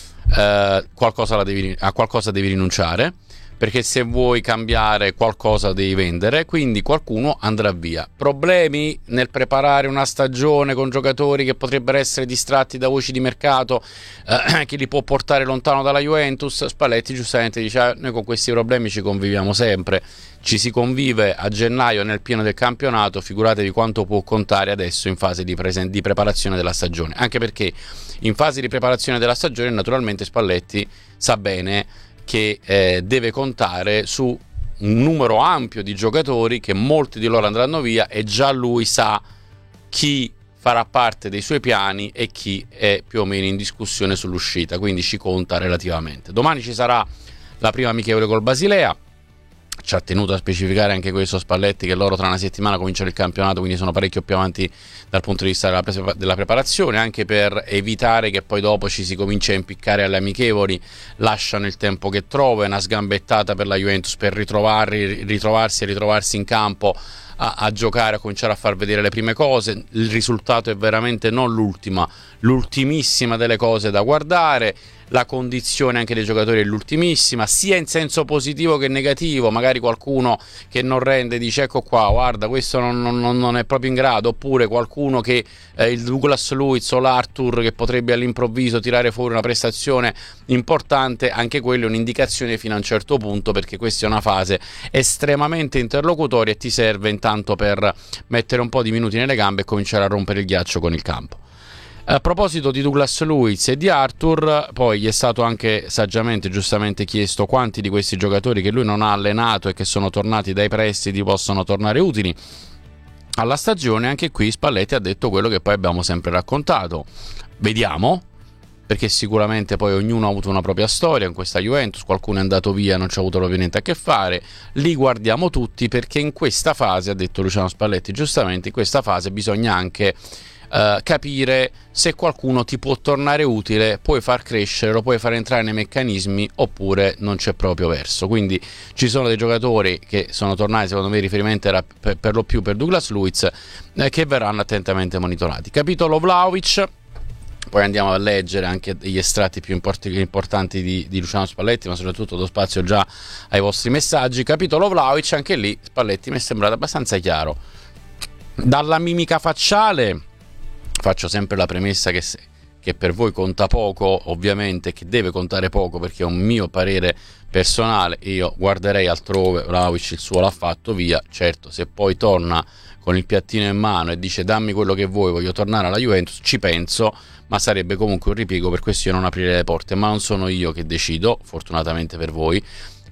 a qualcosa devi rinunciare, perché se vuoi cambiare qualcosa devi vendere, quindi qualcuno andrà via. Problemi nel preparare una stagione con giocatori che potrebbero essere distratti da voci di mercato che li può portare lontano dalla Juventus. Spalletti giustamente dice: noi con questi problemi ci conviviamo sempre, ci si convive a gennaio nel pieno del campionato, figuratevi quanto può contare adesso in fase di preparazione della stagione, anche perché in fase di preparazione della stagione naturalmente Spalletti sa bene che deve contare su un numero ampio di giocatori, che molti di loro andranno via, e già lui sa chi farà parte dei suoi piani e chi è più o meno in discussione sull'uscita, quindi ci conta relativamente. Domani ci sarà la prima amichevole col Basilea. Ci ha tenuto a specificare anche questo Spalletti, che loro tra una settimana cominciano il campionato, quindi sono parecchio più avanti dal punto di vista della preparazione, anche per evitare che poi dopo ci si cominci a impiccare alle amichevoli. Lasciano il tempo che trova, è una sgambettata per la Juventus per ritrovarsi in campo a giocare, a cominciare a far vedere le prime cose. Il risultato è veramente non l'ultimissima delle cose da guardare. La condizione anche dei giocatori è l'ultimissima, sia in senso positivo che negativo. Magari qualcuno che non rende dice: ecco qua, guarda, questo non è proprio in grado, oppure qualcuno che il Douglas Luiz o l'Arthur che potrebbe all'improvviso tirare fuori una prestazione importante. Anche quello è un'indicazione fino a un certo punto, perché questa è una fase estremamente interlocutoria e ti serve intanto per mettere un po' di minuti nelle gambe e cominciare a rompere il ghiaccio con il campo. A proposito di Douglas Luiz e di Arthur, poi gli è stato anche saggiamente, giustamente chiesto quanti di questi giocatori che lui non ha allenato e che sono tornati dai prestiti possono tornare utili alla stagione. Anche qui Spalletti ha detto quello che poi abbiamo sempre raccontato: vediamo, perché sicuramente poi ognuno ha avuto una propria storia in questa Juventus, qualcuno è andato via, non ci ha avuto proprio niente a che fare, li guardiamo tutti, perché in questa fase, ha detto Luciano Spalletti giustamente, in questa fase bisogna anche capire se qualcuno ti può tornare utile, puoi far crescere, lo puoi far entrare nei meccanismi, oppure non c'è proprio verso. Quindi ci sono dei giocatori che sono tornati, secondo me il riferimento era per lo più per Douglas Luiz, che verranno attentamente monitorati. Capitolo Vlahovic. Poi andiamo a leggere anche gli estratti più importanti di Luciano Spalletti, ma soprattutto do spazio già ai vostri messaggi. Capitolo Vlahovic, anche lì Spalletti mi è sembrato abbastanza chiaro. Dalla mimica facciale, faccio sempre la premessa che per voi conta poco, ovviamente, che deve contare poco, perché è un mio parere personale, io guarderei altrove. Vlahovic il suo l'ha fatto, via. Certo, se poi torna con il piattino in mano e dice dammi quello che vuoi, voglio tornare alla Juventus, ci penso, ma sarebbe comunque un ripiego, per questo io non aprirei le porte. Ma non sono io che decido, fortunatamente per voi.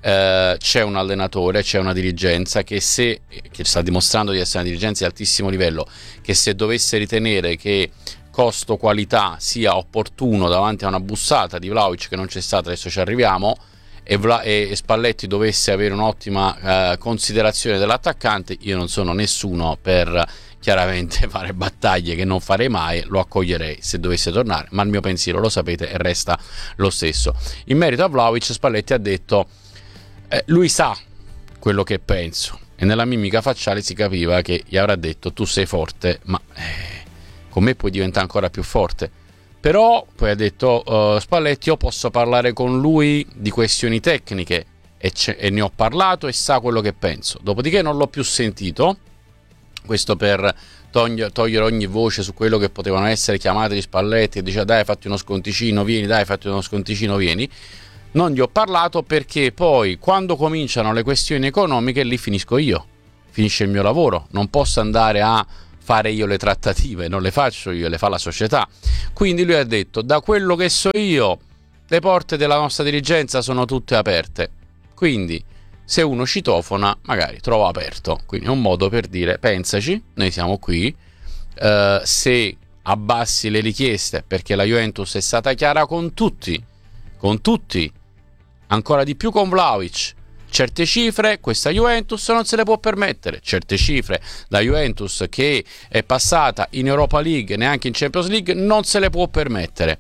C'è un allenatore, c'è una dirigenza che sta dimostrando di essere una dirigenza di altissimo livello, che se dovesse ritenere che costo qualità sia opportuno davanti a una bussata di Vlahovic che non c'è stata, adesso ci arriviamo, e Spalletti dovesse avere un'ottima considerazione dell'attaccante, io non sono nessuno per chiaramente fare battaglie che non farei mai, lo accoglierei se dovesse tornare, ma il mio pensiero lo sapete e resta lo stesso. In merito a Vlahovic, Spalletti ha detto lui sa quello che penso, e nella mimica facciale si capiva che gli avrà detto tu sei forte, ma con me puoi diventare ancora più forte. Però poi ha detto Spalletti, io posso parlare con lui di questioni tecniche e ne ho parlato e sa quello che penso. Dopodiché non l'ho più sentito, questo per togliere ogni voce su quello che potevano essere chiamate di Spalletti e diceva dai fatti uno sconticino, vieni, dai fatti uno sconticino, vieni. Non gli ho parlato perché poi quando cominciano le questioni economiche lì finisco io, finisce il mio lavoro, non posso andare a fare io le trattative, non le faccio io, le fa la società. Quindi lui ha detto, da quello che so io, le porte della nostra dirigenza sono tutte aperte, quindi se uno citofona magari trova aperto, quindi è un modo per dire pensaci, noi siamo qui, se abbassi le richieste, perché la Juventus è stata chiara con tutti, ancora di più con Vlahovic. Certe cifre questa Juventus non se le può permettere, certe cifre la Juventus che è passata in Europa League, neanche in Champions League, non se le può permettere.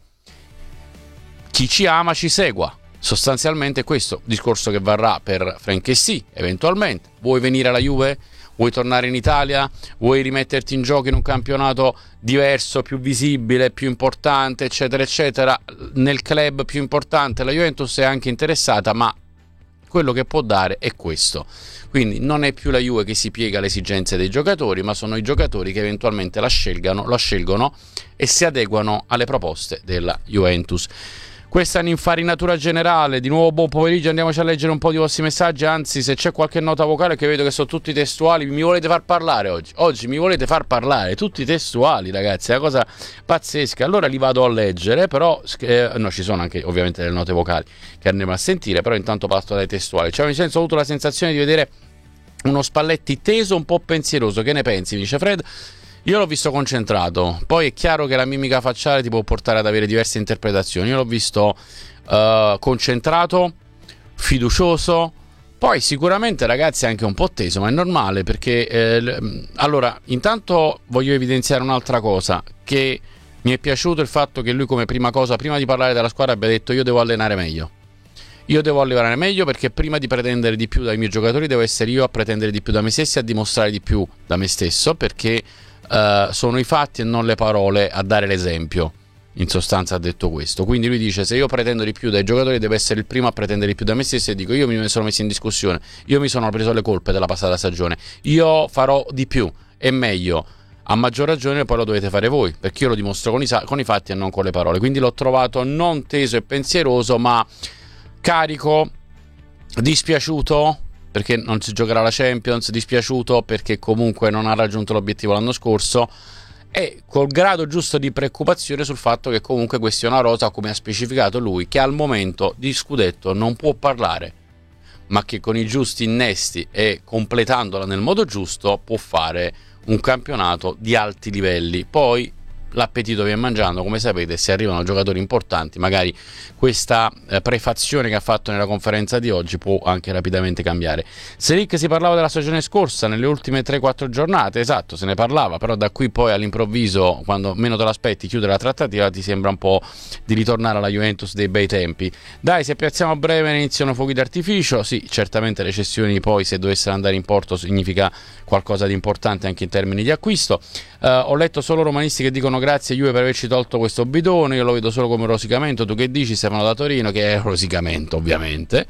Chi ci ama ci segua, sostanzialmente questo discorso che varrà per Franchessy eventualmente. Vuoi venire alla Juve? Vuoi tornare in Italia? Vuoi rimetterti in gioco in un campionato diverso, più visibile, più importante, eccetera eccetera, nel club più importante? La Juventus è anche interessata, ma quello che può dare è questo. Quindi non è più la Juve che si piega alle esigenze dei giocatori, ma sono i giocatori che eventualmente la scelgono e si adeguano alle proposte della Juventus. Questa è un'infarinatura generale. Di nuovo buon pomeriggio, andiamoci a leggere un po' di vostri messaggi, anzi se c'è qualche nota vocale, che vedo che sono tutti testuali, mi volete far parlare oggi mi volete far parlare, tutti testuali ragazzi, è una cosa pazzesca. Allora li vado a leggere, però no, ci sono anche ovviamente delle note vocali che andremo a sentire, però intanto parto dai testuali. Cioè nel senso, ho avuto la sensazione di vedere uno Spalletti teso, un po' pensieroso. Che ne pensi? Mi dice Fred. Io l'ho visto concentrato, poi è chiaro che la mimica facciale ti può portare ad avere diverse interpretazioni. Io l'ho visto concentrato, fiducioso, poi sicuramente ragazzi anche un po' teso, ma è normale perché allora intanto voglio evidenziare un'altra cosa, che mi è piaciuto il fatto che lui come prima cosa, prima di parlare della squadra, abbia detto io devo allenare meglio. Io devo allenare meglio perché prima di pretendere di più dai miei giocatori devo essere io a pretendere di più da me stesso e a dimostrare di più da me stesso, perché sono i fatti e non le parole a dare l'esempio. In sostanza ha detto questo. Quindi lui dice: se io pretendo di più dai giocatori devo essere il primo a pretendere di più da me stesso, e dico io mi sono messo in discussione, io mi sono preso le colpe della passata stagione, io farò di più e meglio. A maggior ragione poi lo dovete fare voi, perché io lo dimostro con i fatti e non con le parole. Quindi l'ho trovato non teso e pensieroso, ma carico, dispiaciuto perché non si giocherà la Champions, dispiaciuto perché comunque non ha raggiunto l'obiettivo l'anno scorso, e col grado giusto di preoccupazione sul fatto che comunque questa è una rosa, come ha specificato lui, che al momento di scudetto non può parlare, ma che con i giusti innesti e completandola nel modo giusto può fare un campionato di alti livelli. Poi l'appetito viene mangiando, come sapete, se arrivano giocatori importanti magari questa prefazione che ha fatto nella conferenza di oggi può anche rapidamente cambiare. Selic, si parlava della stagione scorsa nelle ultime 3-4 giornate, esatto, se ne parlava, però da qui poi all'improvviso, quando meno te l'aspetti, chiudere la trattativa, ti sembra un po' di ritornare alla Juventus dei bei tempi. Dai, se piazziamo a breve iniziano fuochi d'artificio. Sì, certamente le cessioni poi, se dovessero andare in porto, significa qualcosa di importante anche in termini di acquisto. Ho letto solo romanisti che dicono grazie Juve per averci tolto questo bidone, io lo vedo solo come rosicamento. Tu che dici, Stefano da Torino? Che è rosicamento ovviamente,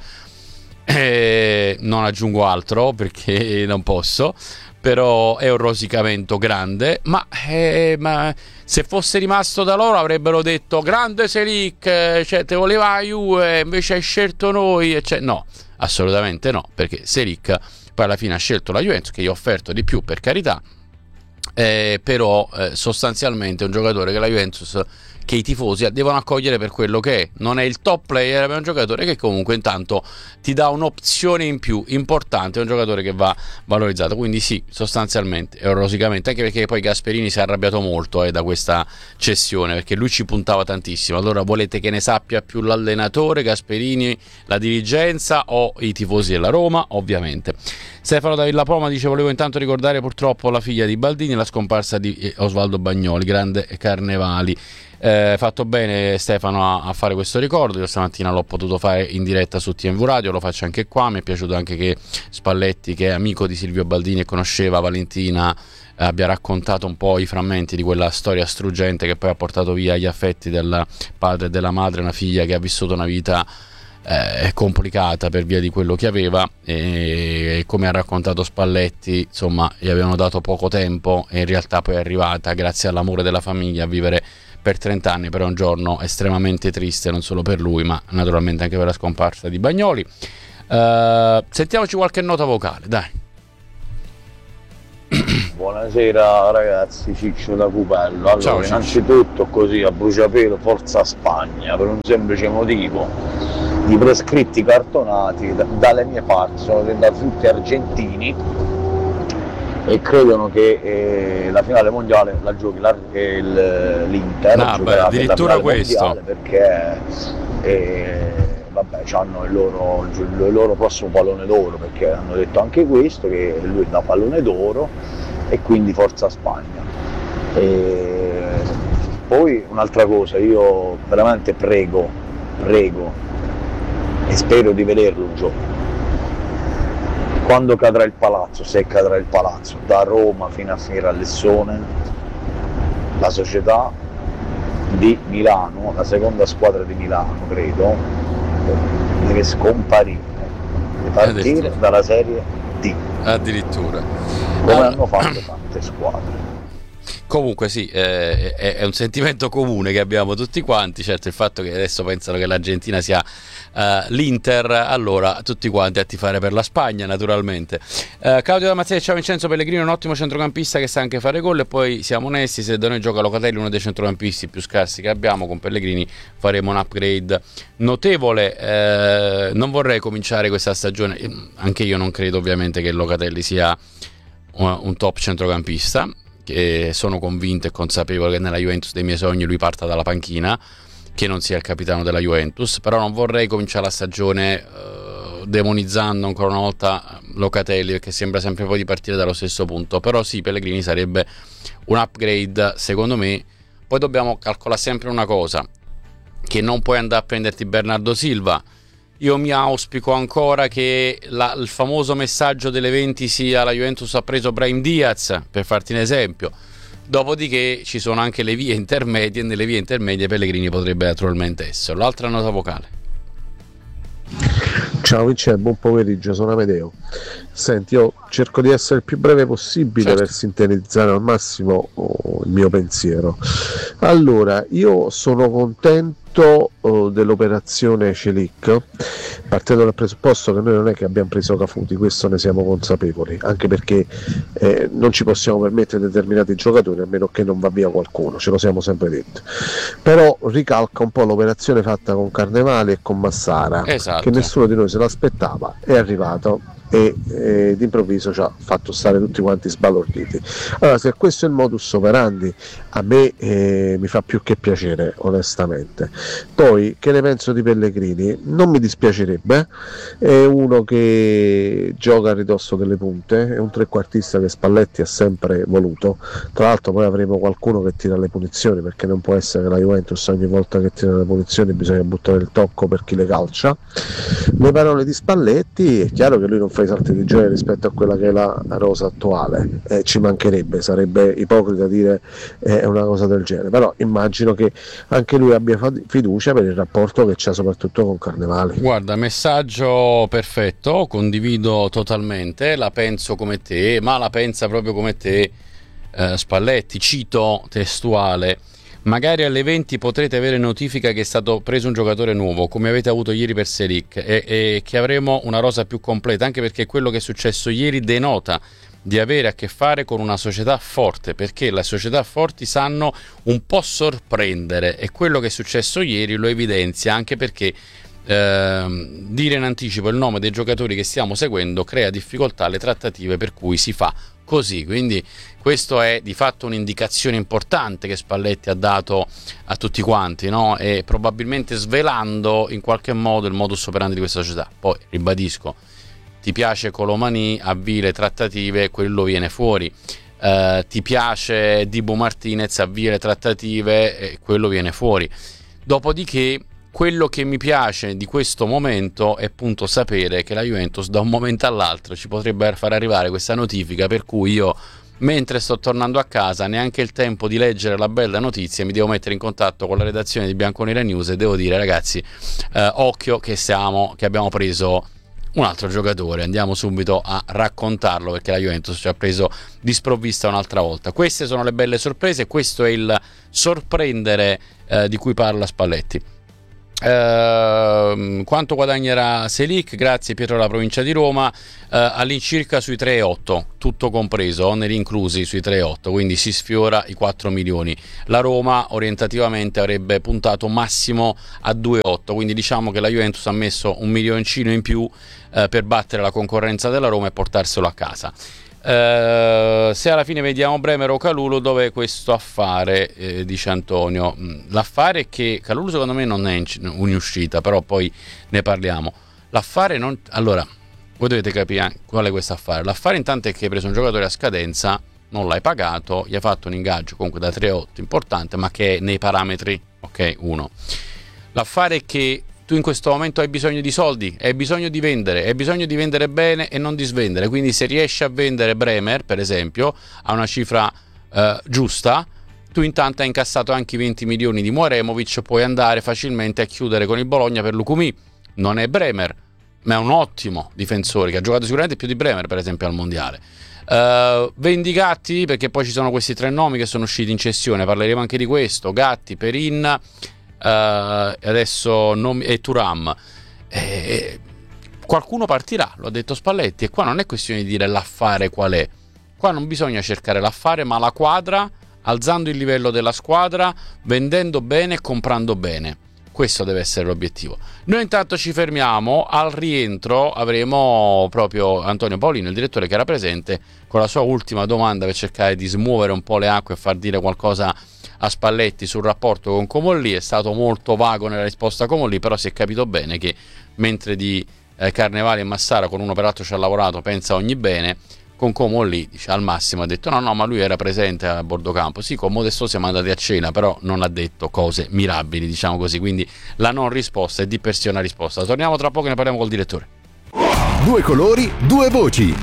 non aggiungo altro perché non posso, però è un rosicamento grande, ma se fosse rimasto da loro avrebbero detto grande Selic, cioè te voleva la Juve, invece hai scelto noi, cioè, no, assolutamente no, perché Selic poi alla fine ha scelto la Juventus, che gli ha offerto di più, per carità. Però sostanzialmente è un giocatore che la Juventus, che i tifosi devono accogliere per quello che è. Non è il top player, ma è un giocatore che comunque intanto ti dà un'opzione in più importante, è un giocatore che va valorizzato. Quindi sì, sostanzialmente è un rosicamento, anche perché poi Gasperini si è arrabbiato molto da questa cessione, perché lui ci puntava tantissimo. Allora volete che ne sappia più l'allenatore, Gasperini, la dirigenza o i tifosi della Roma? Ovviamente. Stefano da Villapoma dice: volevo intanto ricordare purtroppo la figlia di Baldini, la scomparsa di Osvaldo Bagnoli, grande Carnevali. Fatto bene Stefano a fare questo ricordo. Io stamattina l'ho potuto fare in diretta su TMV Radio, lo faccio anche qua. Mi è piaciuto anche che Spalletti, che è amico di Silvio Baldini e conosceva Valentina, abbia raccontato un po' i frammenti di quella storia struggente che poi ha portato via gli affetti del padre e della madre, una figlia che ha vissuto una vita complicata per via di quello che aveva, e come ha raccontato Spalletti, insomma, gli avevano dato poco tempo e in realtà poi è arrivata, grazie all'amore della famiglia, a vivere per 30 anni, però è un giorno estremamente triste non solo per lui ma naturalmente anche per la scomparsa di Bagnoli. Sentiamoci qualche nota vocale, dai. Buonasera ragazzi, Ciccio da Cupello. Allora, ciao, innanzitutto così a bruciapelo forza Spagna, per un semplice motivo: i prescritti cartonati dalle mie parti sono da tutti argentini e credono che la finale mondiale la giochi l'Inter, addirittura questo, perché vabbè, hanno il loro prossimo pallone d'oro, perché hanno detto anche questo, che lui dà pallone d'oro e quindi forza Spagna. E poi un'altra cosa, io veramente prego e spero di vederlo un giorno, quando cadrà il palazzo, se cadrà il palazzo, da Roma fino a finire a Lessone, la società di Milano, la seconda squadra di Milano credo, deve scomparire, deve partire dalla Serie D, addirittura, come hanno fatto tante squadre. Comunque sì, è un sentimento comune che abbiamo tutti quanti. Certo, il fatto che adesso pensano che l'Argentina sia l'Inter, allora tutti quanti a tifare per la Spagna, naturalmente. Claudio Damasio, ciao Vincenzo Pellegrini, un ottimo centrocampista che sa anche fare gol, e poi siamo onesti, se da noi gioca Locatelli, uno dei centrocampisti più scarsi che abbiamo, con Pellegrini faremo un upgrade notevole. Non vorrei cominciare questa stagione, anche io non credo ovviamente che Locatelli sia un top centrocampista, che sono convinto e consapevole che nella Juventus dei miei sogni lui parta dalla panchina, che non sia il capitano della Juventus, però non vorrei cominciare la stagione demonizzando ancora una volta Locatelli, perché sembra sempre poi di partire dallo stesso punto. Però sì, Pellegrini sarebbe un upgrade secondo me. Poi dobbiamo calcolare sempre una cosa, che non puoi andare a prenderti Bernardo Silva. Io mi auspico ancora che il famoso messaggio delle 20 sia: la Juventus ha preso Brahim Diaz, per farti un esempio. Dopodiché ci sono anche le vie intermedie, e nelle vie intermedie Pellegrini potrebbe naturalmente essere. L'altra nota vocale. Ciao Vincenzo, buon pomeriggio, sono Amedeo. Senti, io cerco di essere il più breve possibile, certo, per sintetizzare al massimo il mio pensiero. Allora, io sono contento dell'operazione Celic, partendo dal presupposto che noi non è che abbiamo preso Cafu, di questo ne siamo consapevoli, anche perché non ci possiamo permettere determinati giocatori a meno che non va via qualcuno, ce lo siamo sempre detto. Però ricalca un po' l'operazione fatta con Carnevali e con Massara, esatto, che nessuno di noi se l'aspettava, è arrivato e d'improvviso ci ha fatto stare tutti quanti sbalorditi. Allora, se questo è il modus operandi, a me mi fa più che piacere, onestamente. Poi, che ne penso di Pellegrini? Non mi dispiacerebbe, è uno che gioca a ridosso delle punte, è un trequartista che Spalletti ha sempre voluto. Tra l'altro poi avremo qualcuno che tira le punizioni, perché non può essere che la Juventus ogni volta che tira le punizioni bisogna buttare il tocco per chi le calcia. Le parole di Spalletti, è chiaro che lui non fa i salti di gioia rispetto a quella che è la rosa attuale, ci mancherebbe, sarebbe ipocrita dire una cosa del genere, però immagino che anche lui abbia fiducia per il rapporto che c'ha soprattutto con Carnevali. Guarda, messaggio perfetto, condivido totalmente, la penso come te, ma la pensa proprio come te Spalletti. Cito testuale: magari alle 20 potrete avere notifica che è stato preso un giocatore nuovo, come avete avuto ieri per Selic, e che avremo una rosa più completa, anche perché quello che è successo ieri denota di avere a che fare con una società forte, perché le società forti sanno un po' sorprendere, e quello che è successo ieri lo evidenzia, anche perché dire in anticipo il nome dei giocatori che stiamo seguendo crea difficoltà alle trattative, per cui si fa così. Quindi questo è di fatto un'indicazione importante che Spalletti ha dato a tutti quanti, no? E probabilmente svelando in qualche modo il modus operandi di questa società. Poi ribadisco, ti piace Colomani, avvii le trattative, quello viene fuori. Ti piace Dibu Martinez, avvii le trattative, quello viene fuori. Dopodiché quello che mi piace di questo momento è appunto sapere che la Juventus da un momento all'altro ci potrebbe far arrivare questa notifica, per cui io, mentre sto tornando a casa, neanche il tempo di leggere la bella notizia, mi devo mettere in contatto con la redazione di Bianconera News e devo dire: ragazzi, occhio che abbiamo preso un altro giocatore, andiamo subito a raccontarlo, perché la Juventus ci ha preso di sprovvista un'altra volta. Queste sono le belle sorprese, questo è il sorprendere di cui parla Spalletti. Quanto guadagnerà Selic? Grazie Pietro della provincia di Roma. All'incirca sui 3,8, tutto compreso, oneri inclusi sui 3,8, quindi si sfiora i 4 milioni. La Roma orientativamente avrebbe puntato massimo a 2,8, quindi diciamo che la Juventus ha messo un milioncino in più per battere la concorrenza della Roma e portarselo a casa. Se alla fine vediamo Bremer o Kalulu, dove è questo affare, dice Antonio. L'affare è che Kalulu secondo me non è in uscita, però poi ne parliamo. L'affare non... Allora, voi dovete capire qual è questo affare. L'affare intanto è che hai preso un giocatore a scadenza, non l'hai pagato, gli hai fatto un ingaggio comunque da 3,8 importante, ma che è nei parametri, ok, 1. L'affare è che tu in questo momento hai bisogno di soldi, hai bisogno di vendere bene e non di svendere, quindi se riesci a vendere Bremer, per esempio, a una cifra giusta, tu intanto hai incassato anche i 20 milioni di Moremovic, puoi andare facilmente a chiudere con il Bologna per Lukumi. Non è Bremer, ma è un ottimo difensore che ha giocato sicuramente più di Bremer, per esempio, al mondiale. Vendi Gatti, perché poi ci sono questi 3 nomi che sono usciti in cessione, parleremo anche di questo: Gatti, Perin, adesso e Thuram. Qualcuno partirà, lo ha detto Spalletti, e qua non è questione di dire l'affare qual è, qua non bisogna cercare l'affare ma la quadra, alzando il livello della squadra, vendendo bene e comprando bene. Questo deve essere l'obiettivo. Noi intanto ci fermiamo, al rientro avremo proprio Antonio Paolino, il direttore, che era presente, con la sua ultima domanda per cercare di smuovere un po' le acque e far dire qualcosa a Spalletti sul rapporto con Comolli. È stato molto vago nella risposta a Comolli, però si è capito bene che mentre di Carnevali e Massara con uno peraltro ci ha lavorato, pensa ogni bene, con Comolli dice al massimo ha detto no ma lui era presente a bordo campo, sì, con Modesto siamo andati a cena, però non ha detto cose mirabili, diciamo così, quindi la non risposta è di per sé una risposta. Torniamo tra poco e ne parliamo col direttore. 2 colori, 2 voci.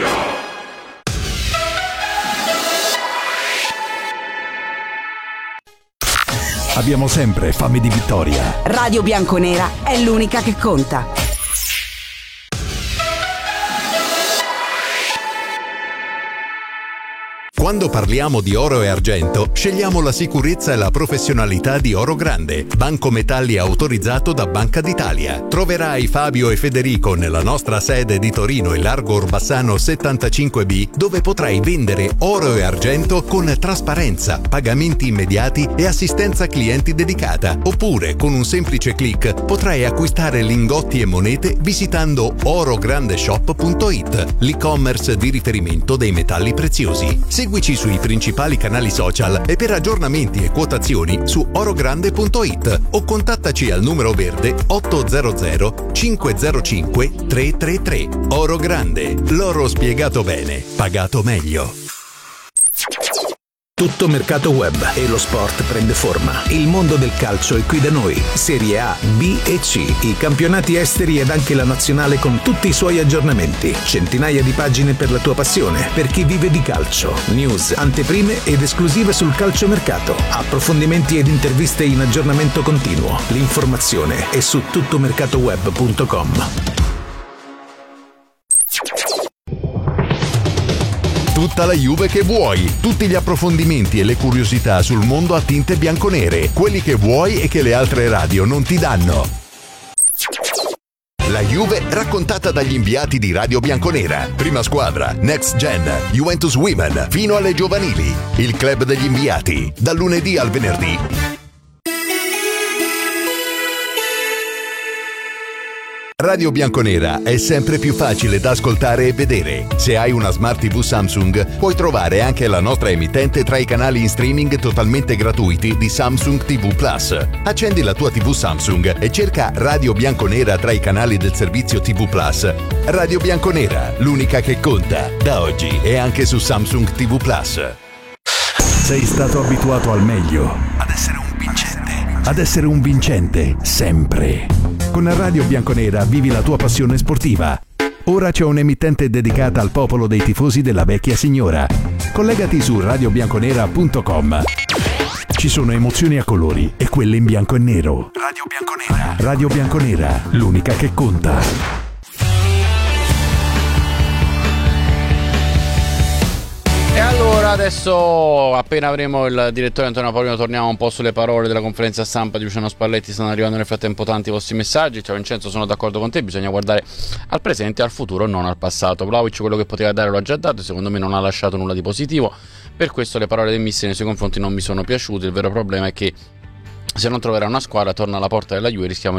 Abbiamo sempre fame di vittoria. Radio Bianconera è l'unica che conta. Quando parliamo di oro e argento, scegliamo la sicurezza e la professionalità di Oro Grande, banco metalli autorizzato da Banca d'Italia. Troverai Fabio e Federico nella nostra sede di Torino in Largo Orbassano 75B, dove potrai vendere oro e argento con trasparenza, pagamenti immediati e assistenza clienti dedicata. Oppure, con un semplice click, potrai acquistare lingotti e monete visitando orograndeshop.it, l'e-commerce di riferimento dei metalli preziosi. Seguici sui principali canali social e per aggiornamenti e quotazioni su orogrande.it o contattaci al numero verde 800 505 333. Oro Grande, l'oro spiegato bene, pagato meglio. Tutto mercato web e lo sport prende forma. Il mondo del calcio è qui da noi. Serie A, B e C, i campionati esteri ed anche la nazionale con tutti i suoi aggiornamenti. Centinaia di pagine per la tua passione, per chi vive di calcio. News, anteprime ed esclusive sul calciomercato. Approfondimenti ed interviste in aggiornamento continuo. L'informazione è su tuttomercatoweb.com. Tutta la Juve che vuoi, tutti gli approfondimenti e le curiosità sul mondo a tinte bianconere, quelli che vuoi e che le altre radio non ti danno. La Juve raccontata dagli inviati di Radio Bianconera. Prima squadra, Next Gen, Juventus Women, fino alle giovanili. Il club degli inviati, dal lunedì al venerdì. Radio Bianconera è sempre più facile da ascoltare e vedere. Se hai una Smart TV Samsung, puoi trovare anche la nostra emittente tra i canali in streaming totalmente gratuiti di Samsung TV Plus. Accendi la tua TV Samsung e cerca Radio Bianconera tra i canali del servizio TV Plus. Radio Bianconera, l'unica che conta, da oggi e anche su Samsung TV Plus. Sei stato abituato al meglio, ad essere un vincente, sempre. Con Radio Bianconera vivi la tua passione sportiva. Ora c'è un'emittente dedicata al popolo dei tifosi della vecchia signora. Collegati su radiobianconera.com. Ci sono emozioni a colori e quelle in bianco e nero. Radio Bianconera. Radio Bianconera, l'unica che conta. E allora adesso, appena avremo il direttore Antonio Paolino, torniamo un po' sulle parole della conferenza stampa di Luciano Spalletti. Stanno arrivando nel frattempo tanti vostri messaggi. Ciao Vincenzo, sono d'accordo con te, bisogna guardare al presente e al futuro, non al passato. Vlahovic quello che poteva dare lo ha già dato e secondo me non ha lasciato nulla di positivo. Per questo le parole del mister nei suoi confronti non mi sono piaciute. Il vero problema è che se non troverà una squadra torna alla porta della Juve, rischiamo